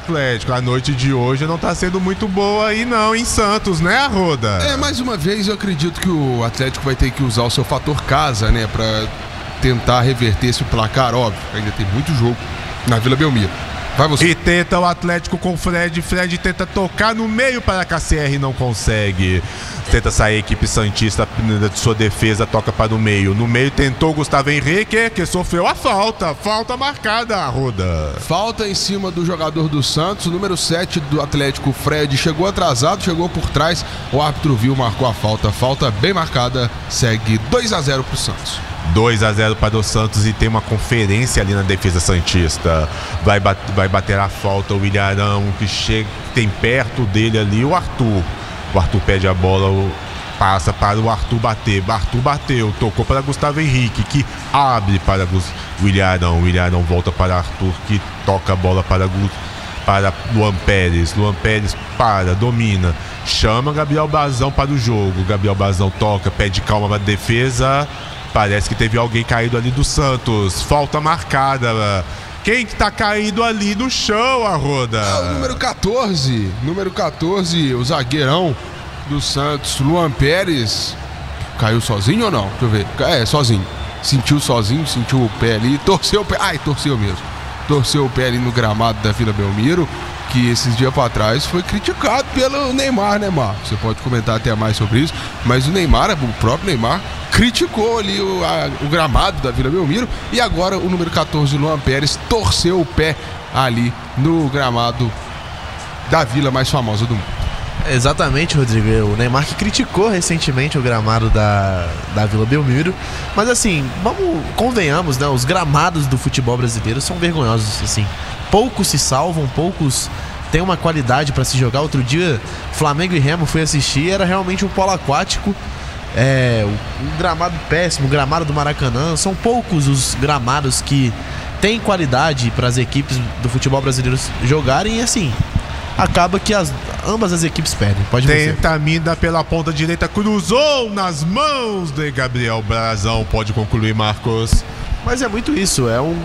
A noite de hoje não tá sendo muito boa aí não, em Santos, né, Arruda? Mais uma vez eu acredito que o Atlético vai ter que usar o seu fator casa, né, pra tentar reverter esse placar, óbvio. Ainda tem muito jogo na Vila Belmiro. Vai você. E tenta o Atlético com Fred tenta tocar no meio para a KCR, não consegue. Tenta sair a equipe santista de sua defesa, toca para o meio. No meio tentou Gustavo Henrique, que sofreu a falta marcada, Arruda. Falta em cima do jogador do Santos, o número 7 do Atlético, Fred, chegou atrasado, chegou por trás, o árbitro viu, marcou a falta bem marcada, segue 2-0 pro Santos. 2-0 para o Santos e tem uma conferência ali na defesa santista. Vai bater a falta o Ilharão, que chega, tem perto dele ali o Arthur. O Arthur pede a bola, passa para o Arthur bater. Arthur bateu, tocou para Gustavo Henrique, que abre para o Ilharão. O Ilharão volta para Arthur, que toca a bola para Luan Pérez. Luan Pérez domina, chama Gabriel Bazão para o jogo. Gabriel Bazão toca, pede calma para a defesa. Parece que teve alguém caído ali do Santos. Falta marcada. Quem que tá caído ali no chão, Arruda? O número 14. Número 14, o zagueirão do Santos, Luan Pérez. Caiu sozinho ou não? Deixa eu ver. Sozinho. Sentiu o pé ali. Torceu o pé. Torceu mesmo. Torceu o pé ali no gramado da Vila Belmiro, que esses dias para trás foi criticado pelo Neymar, né, Marcos? Você pode comentar até mais sobre isso, mas o próprio Neymar, criticou ali o gramado da Vila Belmiro, e agora o número 14, Luan Pérez, torceu o pé ali no gramado da vila mais famosa do mundo. Exatamente, Rodrigo. O Neymar que criticou recentemente o gramado da Vila Belmiro. Mas assim, convenhamos, né? Os gramados do futebol brasileiro são vergonhosos, assim. Poucos se salvam, poucos têm uma qualidade para se jogar. Outro dia, Flamengo e Remo fui assistir, era realmente um polo aquático. Um gramado péssimo, o gramado do Maracanã. São poucos os gramados que têm qualidade para as equipes do futebol brasileiro jogarem, e assim, acaba que ambas as equipes perdem. Pode ver. Tenta a Minda pela ponta direita, cruzou nas mãos de Gabriel Brazão. Pode concluir, Marcos. Mas é muito isso,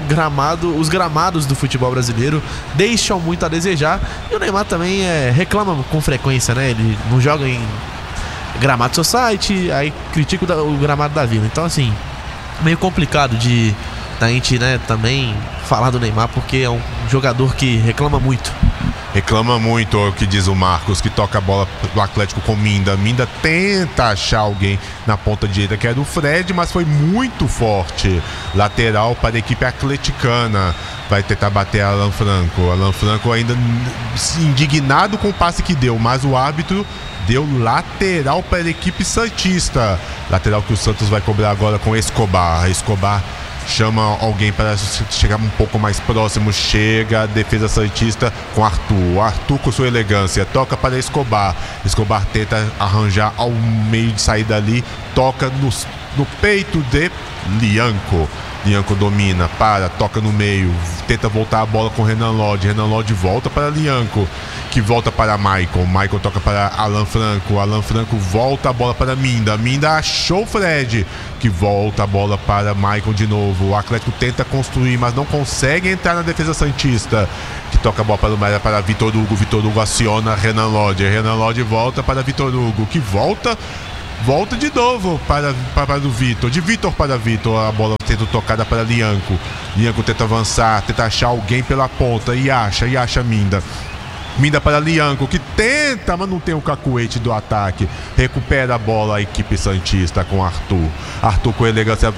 os gramados do futebol brasileiro deixam muito a desejar. E o Neymar também reclama com frequência, né? Ele não joga em gramado society, aí critica o gramado da Vila. Então, assim, meio complicado da gente, né, também falar do Neymar, porque é um jogador que reclama muito. Reclama muito, é o que diz o Marcos, que toca a bola do Atlético com Minda. Minda tenta achar alguém na ponta direita, que era o Fred, mas foi muito forte. Lateral para a equipe atleticana. Vai tentar bater Alan Franco. Alan Franco ainda indignado com o passe que deu, mas o árbitro deu lateral para a equipe santista. Lateral que o Santos vai cobrar agora com Escobar. Escobar chama alguém para chegar um pouco mais próximo. Chega a defesa santista com Arthur. Arthur, com sua elegância, toca para Escobar. Escobar tenta arranjar ao meio de saída ali. Toca no peito de Lianco. Lianco domina, toca no meio, tenta voltar a bola com Renan Lodge. Renan Lodge volta para Lianco, que volta para Michael. Michael toca para Alan Franco. Alan Franco volta a bola para Minda. Minda achou o Fred, que volta a bola para Michael de novo. O Atlético tenta construir, mas não consegue entrar na defesa santista, que toca a bola para Vitor Hugo. Vitor Hugo aciona Renan Lodge. Renan Lodge volta para Vitor Hugo, que volta de novo para o Vitor. De Vitor para Vitor. A bola sendo tocada para Lianco. Lianco tenta avançar, tenta achar alguém pela ponta e acha Minda. Minda para Lianco, que tenta, mas não tem o cacuete do ataque. Recupera a bola a equipe santista com Arthur. Arthur com elegância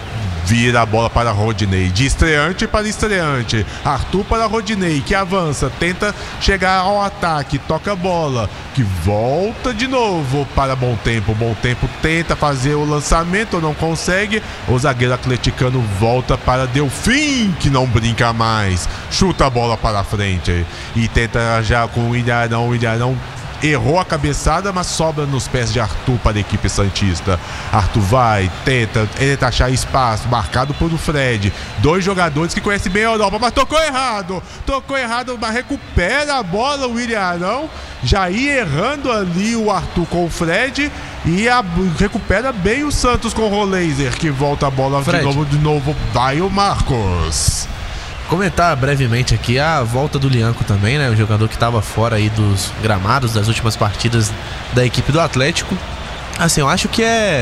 Vira a bola para Rodinei, de estreante para estreante. Arthur para Rodinei, que avança, tenta chegar ao ataque, toca a bola, que volta de novo para Bom Tempo. Bom Tempo tenta fazer o lançamento, não consegue. O zagueiro atleticano volta para Delfim, que não brinca mais. Chuta a bola para a frente e tenta já com o Ilharão. O Ilharão errou a cabeçada, mas sobra nos pés de Arthur para a equipe santista. Arthur vai, tenta achar espaço, marcado por o Fred. Dois jogadores que conhecem bem a Europa, mas tocou errado, mas recupera a bola o Ilharão. Já ia errando ali o Arthur com o Fred e recupera bem o Santos com o Roleiser, que volta a bola de novo. Vai o Marcos. Comentar brevemente aqui a volta do Lianco também, né? O jogador que estava fora aí dos gramados das últimas partidas da equipe do Atlético. Assim, eu acho que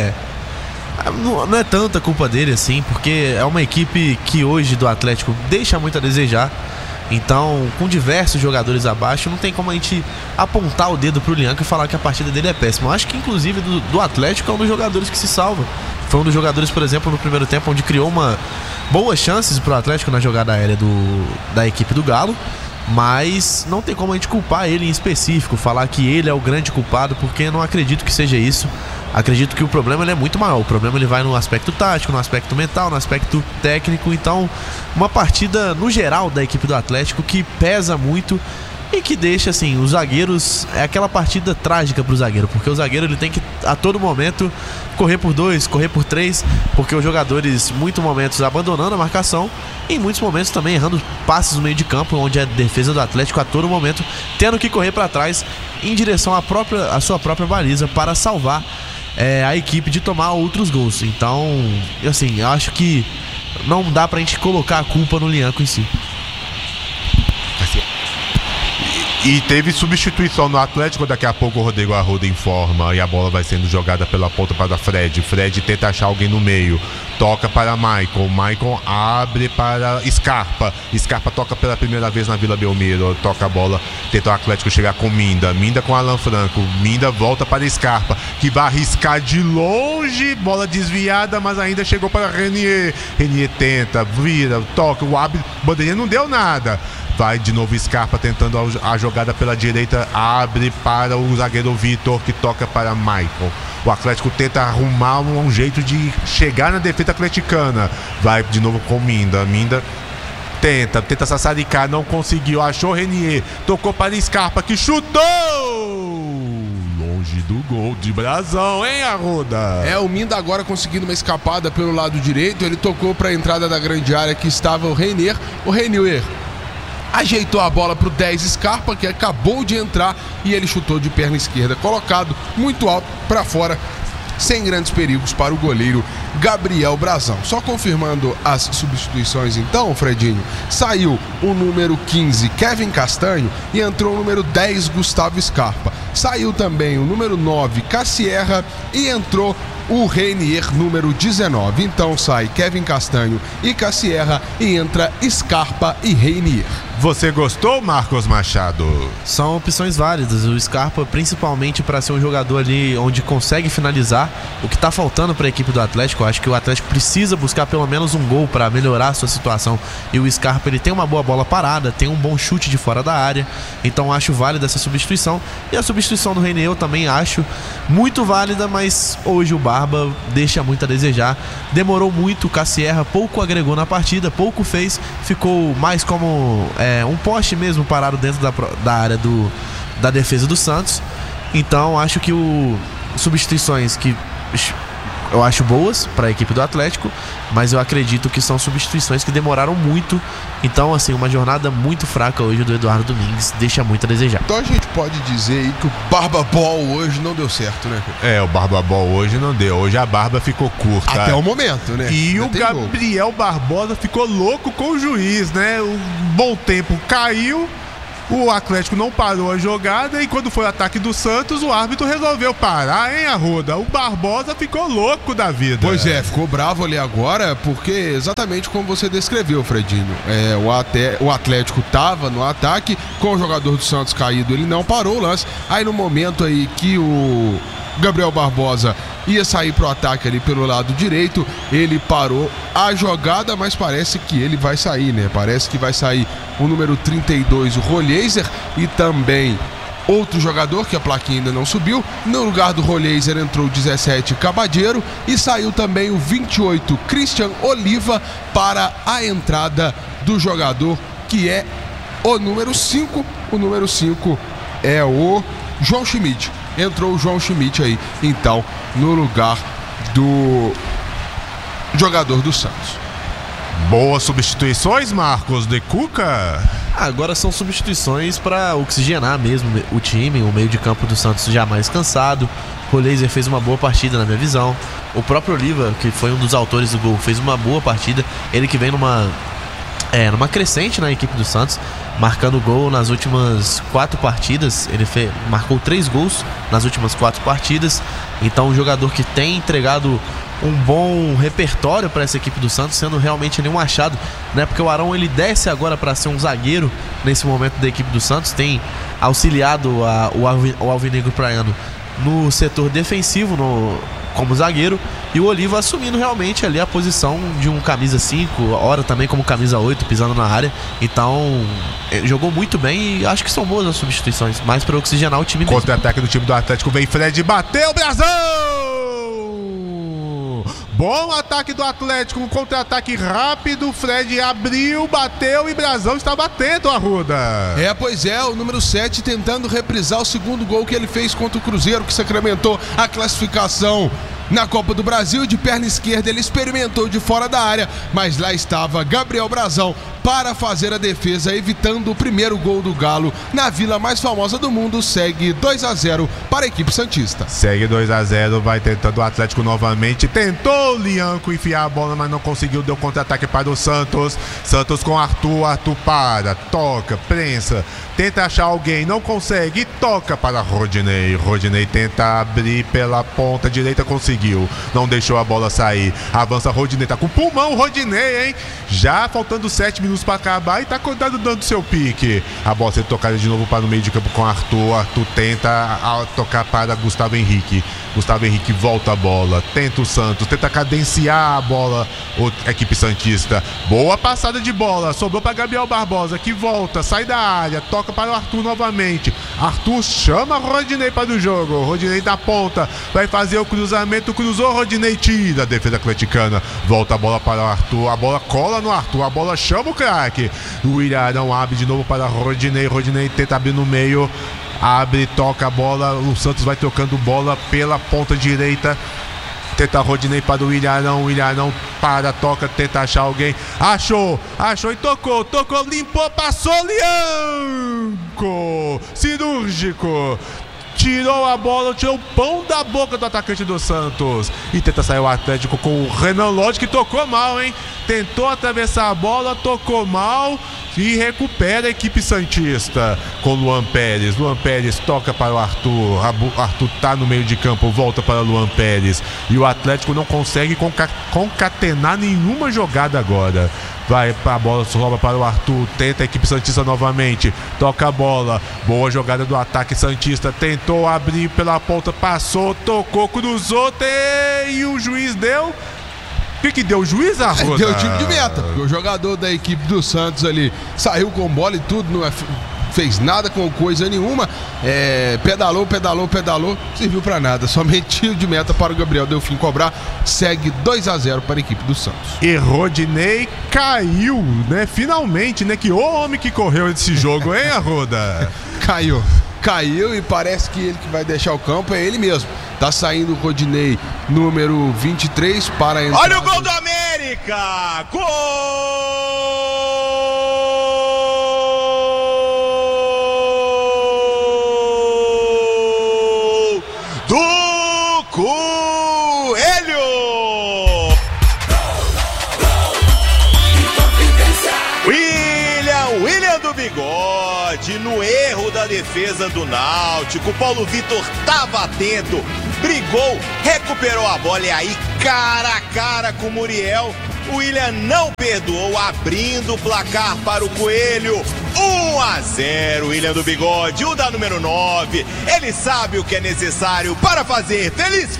não é tanta culpa dele assim, porque é uma equipe que hoje do Atlético deixa muito a desejar. Então, com diversos jogadores abaixo, não tem como a gente apontar o dedo pro Lianco e falar que a partida dele é péssima. Eu acho que, inclusive, do Atlético é um dos jogadores que se salva. Foi um dos jogadores, por exemplo, no primeiro tempo, onde criou boas chances pro Atlético na jogada aérea da equipe do Galo. Mas não tem como a gente culpar ele em específico, falar que ele é o grande culpado, porque eu não acredito que seja isso. Acredito que o problema ele é muito maior. O problema ele vai no aspecto tático, no aspecto mental, no aspecto técnico. Então, uma partida no geral da equipe do Atlético que pesa muito e que deixa, assim, os zagueiros... É aquela partida trágica pro zagueiro, porque o zagueiro ele tem que, a todo momento, correr por 2, correr por 3, porque os jogadores, muitos momentos, abandonando a marcação e em muitos momentos também errando passes no meio de campo, onde a defesa do Atlético, a todo momento, tendo que correr para trás em direção à sua própria baliza para salvar a equipe de tomar outros gols. Então, assim, eu acho que não dá pra gente colocar a culpa no Lianco em si. E teve substituição no Atlético. Daqui a pouco o Rodrigo Arruda informa e a bola vai sendo jogada pela ponta para Fred. Fred tenta achar alguém no meio, toca para Maicon abre para Scarpa. Scarpa toca pela primeira vez na Vila Belmiro, toca a bola, tenta o Atlético chegar com Minda com Alan Franco. Minda volta para Scarpa, que vai arriscar de longe, bola desviada, mas ainda chegou para Renier. Renier tenta, vira, toca, o árbitro, bandeirinha não deu nada. Vai de novo Scarpa tentando a jogada pela direita, abre para o zagueiro Vitor, que toca para Maicon. O Atlético tenta arrumar um jeito de chegar na defesa atleticana. Vai de novo com Minda tenta sassaricar, não conseguiu, achou Renier, tocou para Scarpa, que chutou longe do gol de Brasão, hein, Arruda? O Minda agora conseguindo uma escapada pelo lado direito, ele tocou para a entrada da grande área que estava o Renier ajeitou a bola pro 10 Scarpa, que acabou de entrar, e ele chutou de perna esquerda, colocado muito alto para fora, sem grandes perigos para o goleiro Gabriel Brasão. Só confirmando as substituições então, Fredinho, saiu o número 15 Kevin Castanho e entrou o número 10 Gustavo Scarpa. Saiu também o número 9 Cassierra e entrou o Renier, número 19. Então sai Kevin Castanho e Cassierra e entra Scarpa e Renier. Você gostou, Marcos Machado? São opções válidas. O Scarpa, principalmente para ser um jogador ali onde consegue finalizar, o que está faltando para a equipe do Atlético. Eu acho que o Atlético precisa buscar pelo menos um gol para melhorar a sua situação. E o Scarpa, ele tem uma boa bola parada, tem um bom chute de fora da área. Então acho válida essa substituição. E a substituição do Renier eu também acho muito válida, mas hoje o Barba deixa muito a desejar. Demorou muito, o Cassierra pouco agregou na partida, pouco fez, ficou mais como um poste mesmo parado dentro da área da defesa do Santos. Então acho que substituições que eu acho boas para a equipe do Atlético, mas eu acredito que são substituições que demoraram muito. Então, assim, uma jornada muito fraca hoje do Eduardo Domingues, deixa muito a desejar. Então a gente pode dizer aí que o Barba Ball hoje não deu certo, né? O Barba Ball hoje não deu. Hoje a barba ficou curta. Até o momento, né? E o Gabriel Barbosa ficou louco com o juiz, né? O Bom Tempo caiu, o Atlético não parou a jogada e quando foi o ataque do Santos, o árbitro resolveu parar, hein, Arruda? O Barbosa ficou louco da vida. Pois ficou bravo ali agora, porque exatamente como você descreveu, Fredinho. O Atlético estava no ataque, com o jogador do Santos caído, ele não parou o lance. Aí no momento aí que o Gabriel Barbosa ia sair pro ataque ali pelo lado direito, ele parou a jogada, mas parece que ele vai sair, né? Parece que vai sair o número 32, o Rolheiser, e também outro jogador que a plaquinha ainda não subiu. No lugar do Rolheiser entrou o 17, Cabadeiro, e saiu também o 28, Christian Oliva, para a entrada do jogador que é o número 5. O número 5 é o João Schmidt. Entrou o João Schmidt aí, então, no lugar do jogador do Santos. Boas substituições, Marcos de Cuca. Agora são substituições para oxigenar mesmo o time, o meio de campo do Santos já mais cansado. O Rolheiser fez uma boa partida na minha visão. O próprio Oliva, que foi um dos autores do gol, fez uma boa partida. Ele que vem numa crescente na equipe do Santos, marcando gol nas últimas 4 partidas. Ele marcou 3 gols nas últimas 4 partidas. Então, um jogador que tem entregado um bom repertório para essa equipe do Santos, sendo realmente ali um achado, né? Porque o Arão, ele desce agora para ser um zagueiro nesse momento da equipe do Santos, tem auxiliado o Alvinegro Praiano no setor defensivo, como zagueiro, e o Oliva assumindo realmente ali a posição de um camisa 5, ora também como camisa 8, pisando na área. Então, jogou muito bem e acho que são boas as substituições, mais para oxigenar o time mesmo. Contra-ataque do time do Atlético, vem Fred, bateu, Brasil! Bom ataque do Atlético, um contra-ataque rápido, Fred abriu, bateu e Brazão está batendo, Arruda. Pois é, o número 7 tentando reprisar o segundo gol que ele fez contra o Cruzeiro, que sacramentou a classificação na Copa do Brasil. De perna esquerda ele experimentou de fora da área, mas lá estava Gabriel Brazão para fazer a defesa, evitando o primeiro gol do Galo na vila mais famosa do mundo. Segue 2-0 para a equipe santista. Segue 2-0, vai tentando o Atlético novamente, tentou o Lianco enfiar a bola, mas não conseguiu, deu contra-ataque para o Santos. Santos com Arthur para, toca, prensa, tenta achar alguém, não consegue, toca para Rodinei. Rodinei tenta abrir pela ponta direita, conseguiu, não deixou a bola sair, avança Rodinei, tá com pulmão Rodinei, hein? Já faltando 7 minutos para acabar e tá dando seu pique. A bola sendo tocada de novo para o meio de campo com Arthur. Arthur tenta tocar para Gustavo Henrique. Gustavo Henrique volta a bola, tenta o Santos, tenta cadenciar a bola, a equipe santista. Boa passada de bola, sobrou para Gabriel Barbosa, que volta, sai da área, toca para o Arthur novamente. Arthur chama Rodinei para o jogo. Rodinei da ponta, vai fazer o cruzamento, cruzou, Rodinei tira a defesa atleticana. Volta a bola para o Arthur, a bola cola no Arthur, a bola chama o craque. O Ilharão abre de novo para Rodinei. Rodinei tenta abrir no meio, abre, toca a bola, o Santos vai trocando bola pela ponta direita. Tenta Rodinei para o Ilharão para, toca, tenta achar alguém. Achou e tocou, limpou, passou, Lianco, cirúrgico. Tirou a bola, tirou o pão da boca do atacante do Santos. E tenta sair o Atlético com o Renan Lodge, que tocou mal, hein? Tentou atravessar a bola, tocou mal e recupera a equipe santista com Luan Pérez. Luan Pérez toca para o Arthur. Arthur tá no meio de campo, volta para Luan Pérez. E o Atlético não consegue concatenar nenhuma jogada agora. Vai a bola, sobra para o Arthur, tenta a equipe santista novamente, toca a bola, boa jogada do ataque santista, tentou abrir pela ponta, passou, tocou, cruzou, e o juiz deu. O que deu o juiz, Arruda? Deu tiro de meta, porque o jogador da equipe do Santos ali saiu com bola e tudo, não fez nada com coisa nenhuma, pedalou, serviu pra nada, somente tiro de meta para o Gabriel Delfim cobrar. Segue 2-0 para a equipe do Santos. E Rodinei caiu, né? Finalmente, né? Que o homem que correu esse jogo, hein, Arruda? Caiu e parece que ele que vai deixar o campo é ele mesmo. Tá saindo o Rodinei, número 23, para entrar. Olha o gol do América! Gol do Coelho! William do Bigode, no erro da defesa do Náutico. Paulo Vitor estava atento, brigou, recuperou a bola e aí, cara a cara com o Muriel, o William não perdoou, abrindo o placar para o Coelho. 1-0, William do Bigode, o da número 9. Ele sabe o que é necessário para fazer feliz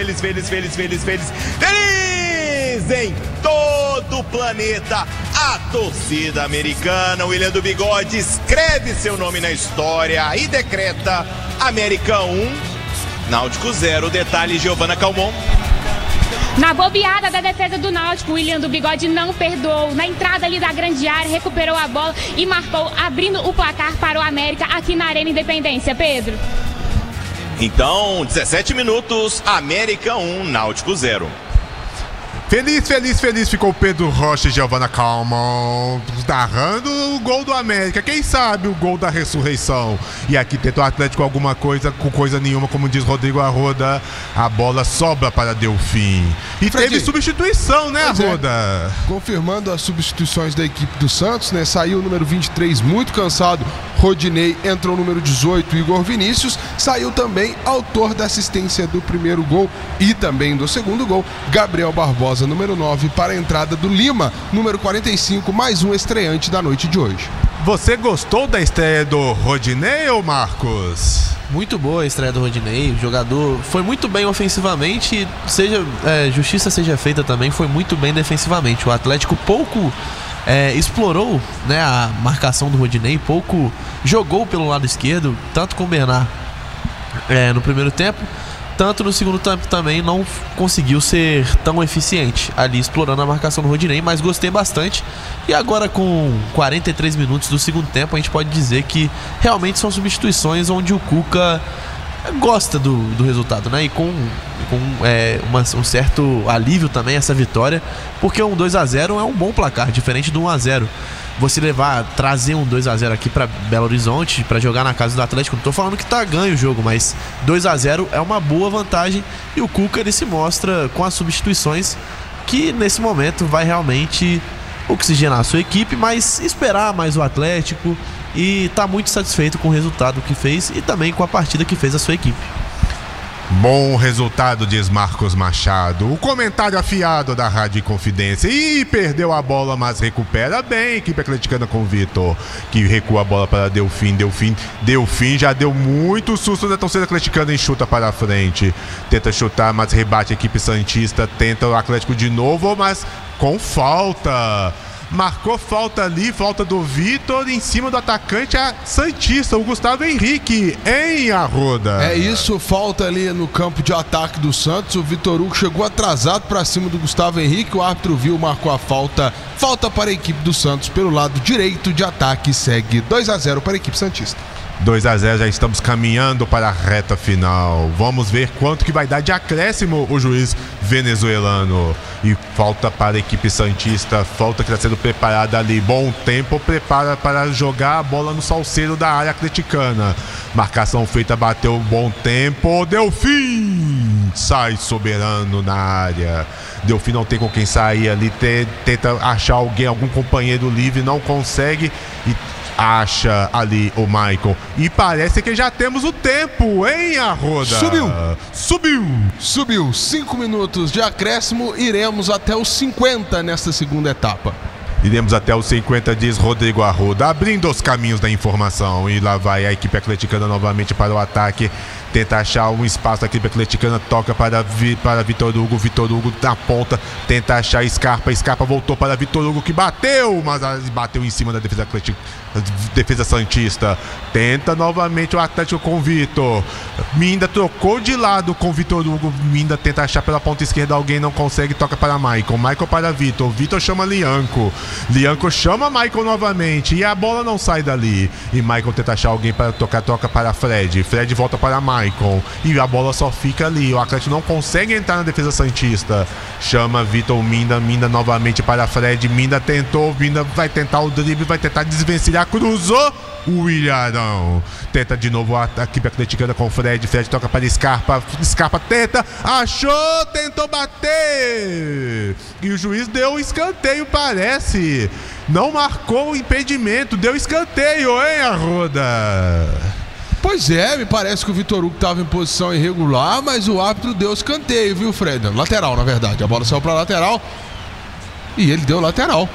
em todo o planeta a torcida americana. William do Bigode escreve seu nome na história e decreta América 1, Náutico 0. Detalhe, Giovana Calmon. Na bobeada da defesa do Náutico, o William do Bigode não perdoou. Na entrada ali da grande área, recuperou a bola e marcou, abrindo o placar para o América aqui na Arena Independência. Pedro. Então, 17 minutos, América 1, Náutico 0. Feliz ficou Pedro Rocha e Giovana Calmon narrando o gol do América. Quem sabe o gol da ressurreição. E aqui tenta o Atlético alguma coisa, com coisa nenhuma, como diz Rodrigo Arruda. A bola sobra para Delfim. E Fred, teve substituição, né, Arruda? Confirmando as substituições da equipe do Santos, né? Saiu o número 23, muito cansado, Rodinei. Entrou o número 18, Igor Vinícius. Saiu também autor da assistência do primeiro gol e também do segundo gol, Gabriel Barbosa, número 9, para a entrada do Lima, número 45, mais um estreante da noite de hoje. Você gostou da estreia do Rodinei, ou Marcos? Muito boa a estreia do Rodinei, o jogador foi muito bem ofensivamente, justiça seja feita também, foi muito bem defensivamente. O Atlético pouco explorou, né, a marcação do Rodinei, pouco jogou pelo lado esquerdo, tanto com o Bernard no primeiro tempo, tanto no segundo tempo também não conseguiu ser tão eficiente ali explorando a marcação do Rodinei, mas gostei bastante. E agora com 43 minutos do segundo tempo a gente pode dizer que realmente são substituições onde o Cuca gosta do resultado, né? E com um certo alívio também essa vitória, porque um 2-0 é um bom placar, diferente do 1-0. Você trazer um 2-0 aqui para Belo Horizonte, para jogar na casa do Atlético, não tô falando que tá ganho o jogo, mas 2-0 é uma boa vantagem e o Cuca ele se mostra com as substituições que nesse momento vai realmente oxigenar a sua equipe, mas esperar mais o Atlético e tá muito satisfeito com o resultado que fez e também com a partida que fez a sua equipe. Bom resultado, diz Marcos Machado. O comentário afiado da Rádio Confidência. E perdeu a bola, mas recupera bem a equipe atleticana com o Vitor, que recua a bola para Delfim. Delfim já deu muito susto da torcida atleticana e chuta para a frente. Tenta chutar, mas rebate a equipe santista. Tenta o Atlético de novo, mas com falta. Marcou falta ali, falta do Vitor em cima do atacante santista, o Gustavo Henrique, em Arruda. É isso, falta ali no campo de ataque do Santos. O Vitor Hugo chegou atrasado para cima do Gustavo Henrique, o árbitro viu, marcou a falta para a equipe do Santos pelo lado direito de ataque. Segue 2-0 para a equipe santista. 2-0, já estamos caminhando para a reta final. Vamos ver quanto que vai dar de acréscimo o juiz venezuelano. E falta para a equipe santista, falta que está sendo preparada ali. Bom tempo, prepara para jogar a bola no salseiro da área atleticana. Marcação feita, bateu bom tempo. Delfim sai soberano na área. Delfim não tem com quem sair ali, tenta achar algum companheiro livre, não consegue e acha ali o Michael. E parece que já temos o tempo, hein, Arruda? Subiu 5 minutos de acréscimo. Iremos até os 50 nesta segunda etapa. Iremos até os 50, diz Rodrigo Arruda, abrindo os caminhos da informação. E lá vai a equipe atleticana novamente para o ataque. Tenta achar um espaço, a equipe atleticana toca para Vitor Hugo na ponta, tenta achar Scarpa voltou para Vitor Hugo, que bateu, mas bateu em cima da defesa santista. Tenta novamente o Atlético com o Vitor. Minda trocou de lado com o Vitor Hugo. Minda tenta achar pela ponta esquerda alguém, não consegue, toca para Michael para Vitor. Vitor chama Lianco chama Michael novamente e a bola não sai dali. E Michael tenta achar alguém para tocar, toca para Fred volta para Michael e a bola só fica ali. O Atlético não consegue entrar na defesa santista. Chama Vitor, Minda novamente para Fred. Tentou, vai tentar o drible, vai tentar desvencilhar, cruzou o William. Tenta de novo a equipe atleticana com Fred toca para Scarpa tenta, achou, tentou bater e o juiz deu um escanteio, parece. Não marcou o impedimento, deu escanteio, hein, Arruda? Pois é, me parece que o Vitor Hugo estava em posição irregular, mas o árbitro deu escanteio, viu, Fred? Lateral, na verdade. A bola saiu para lateral e ele deu lateral.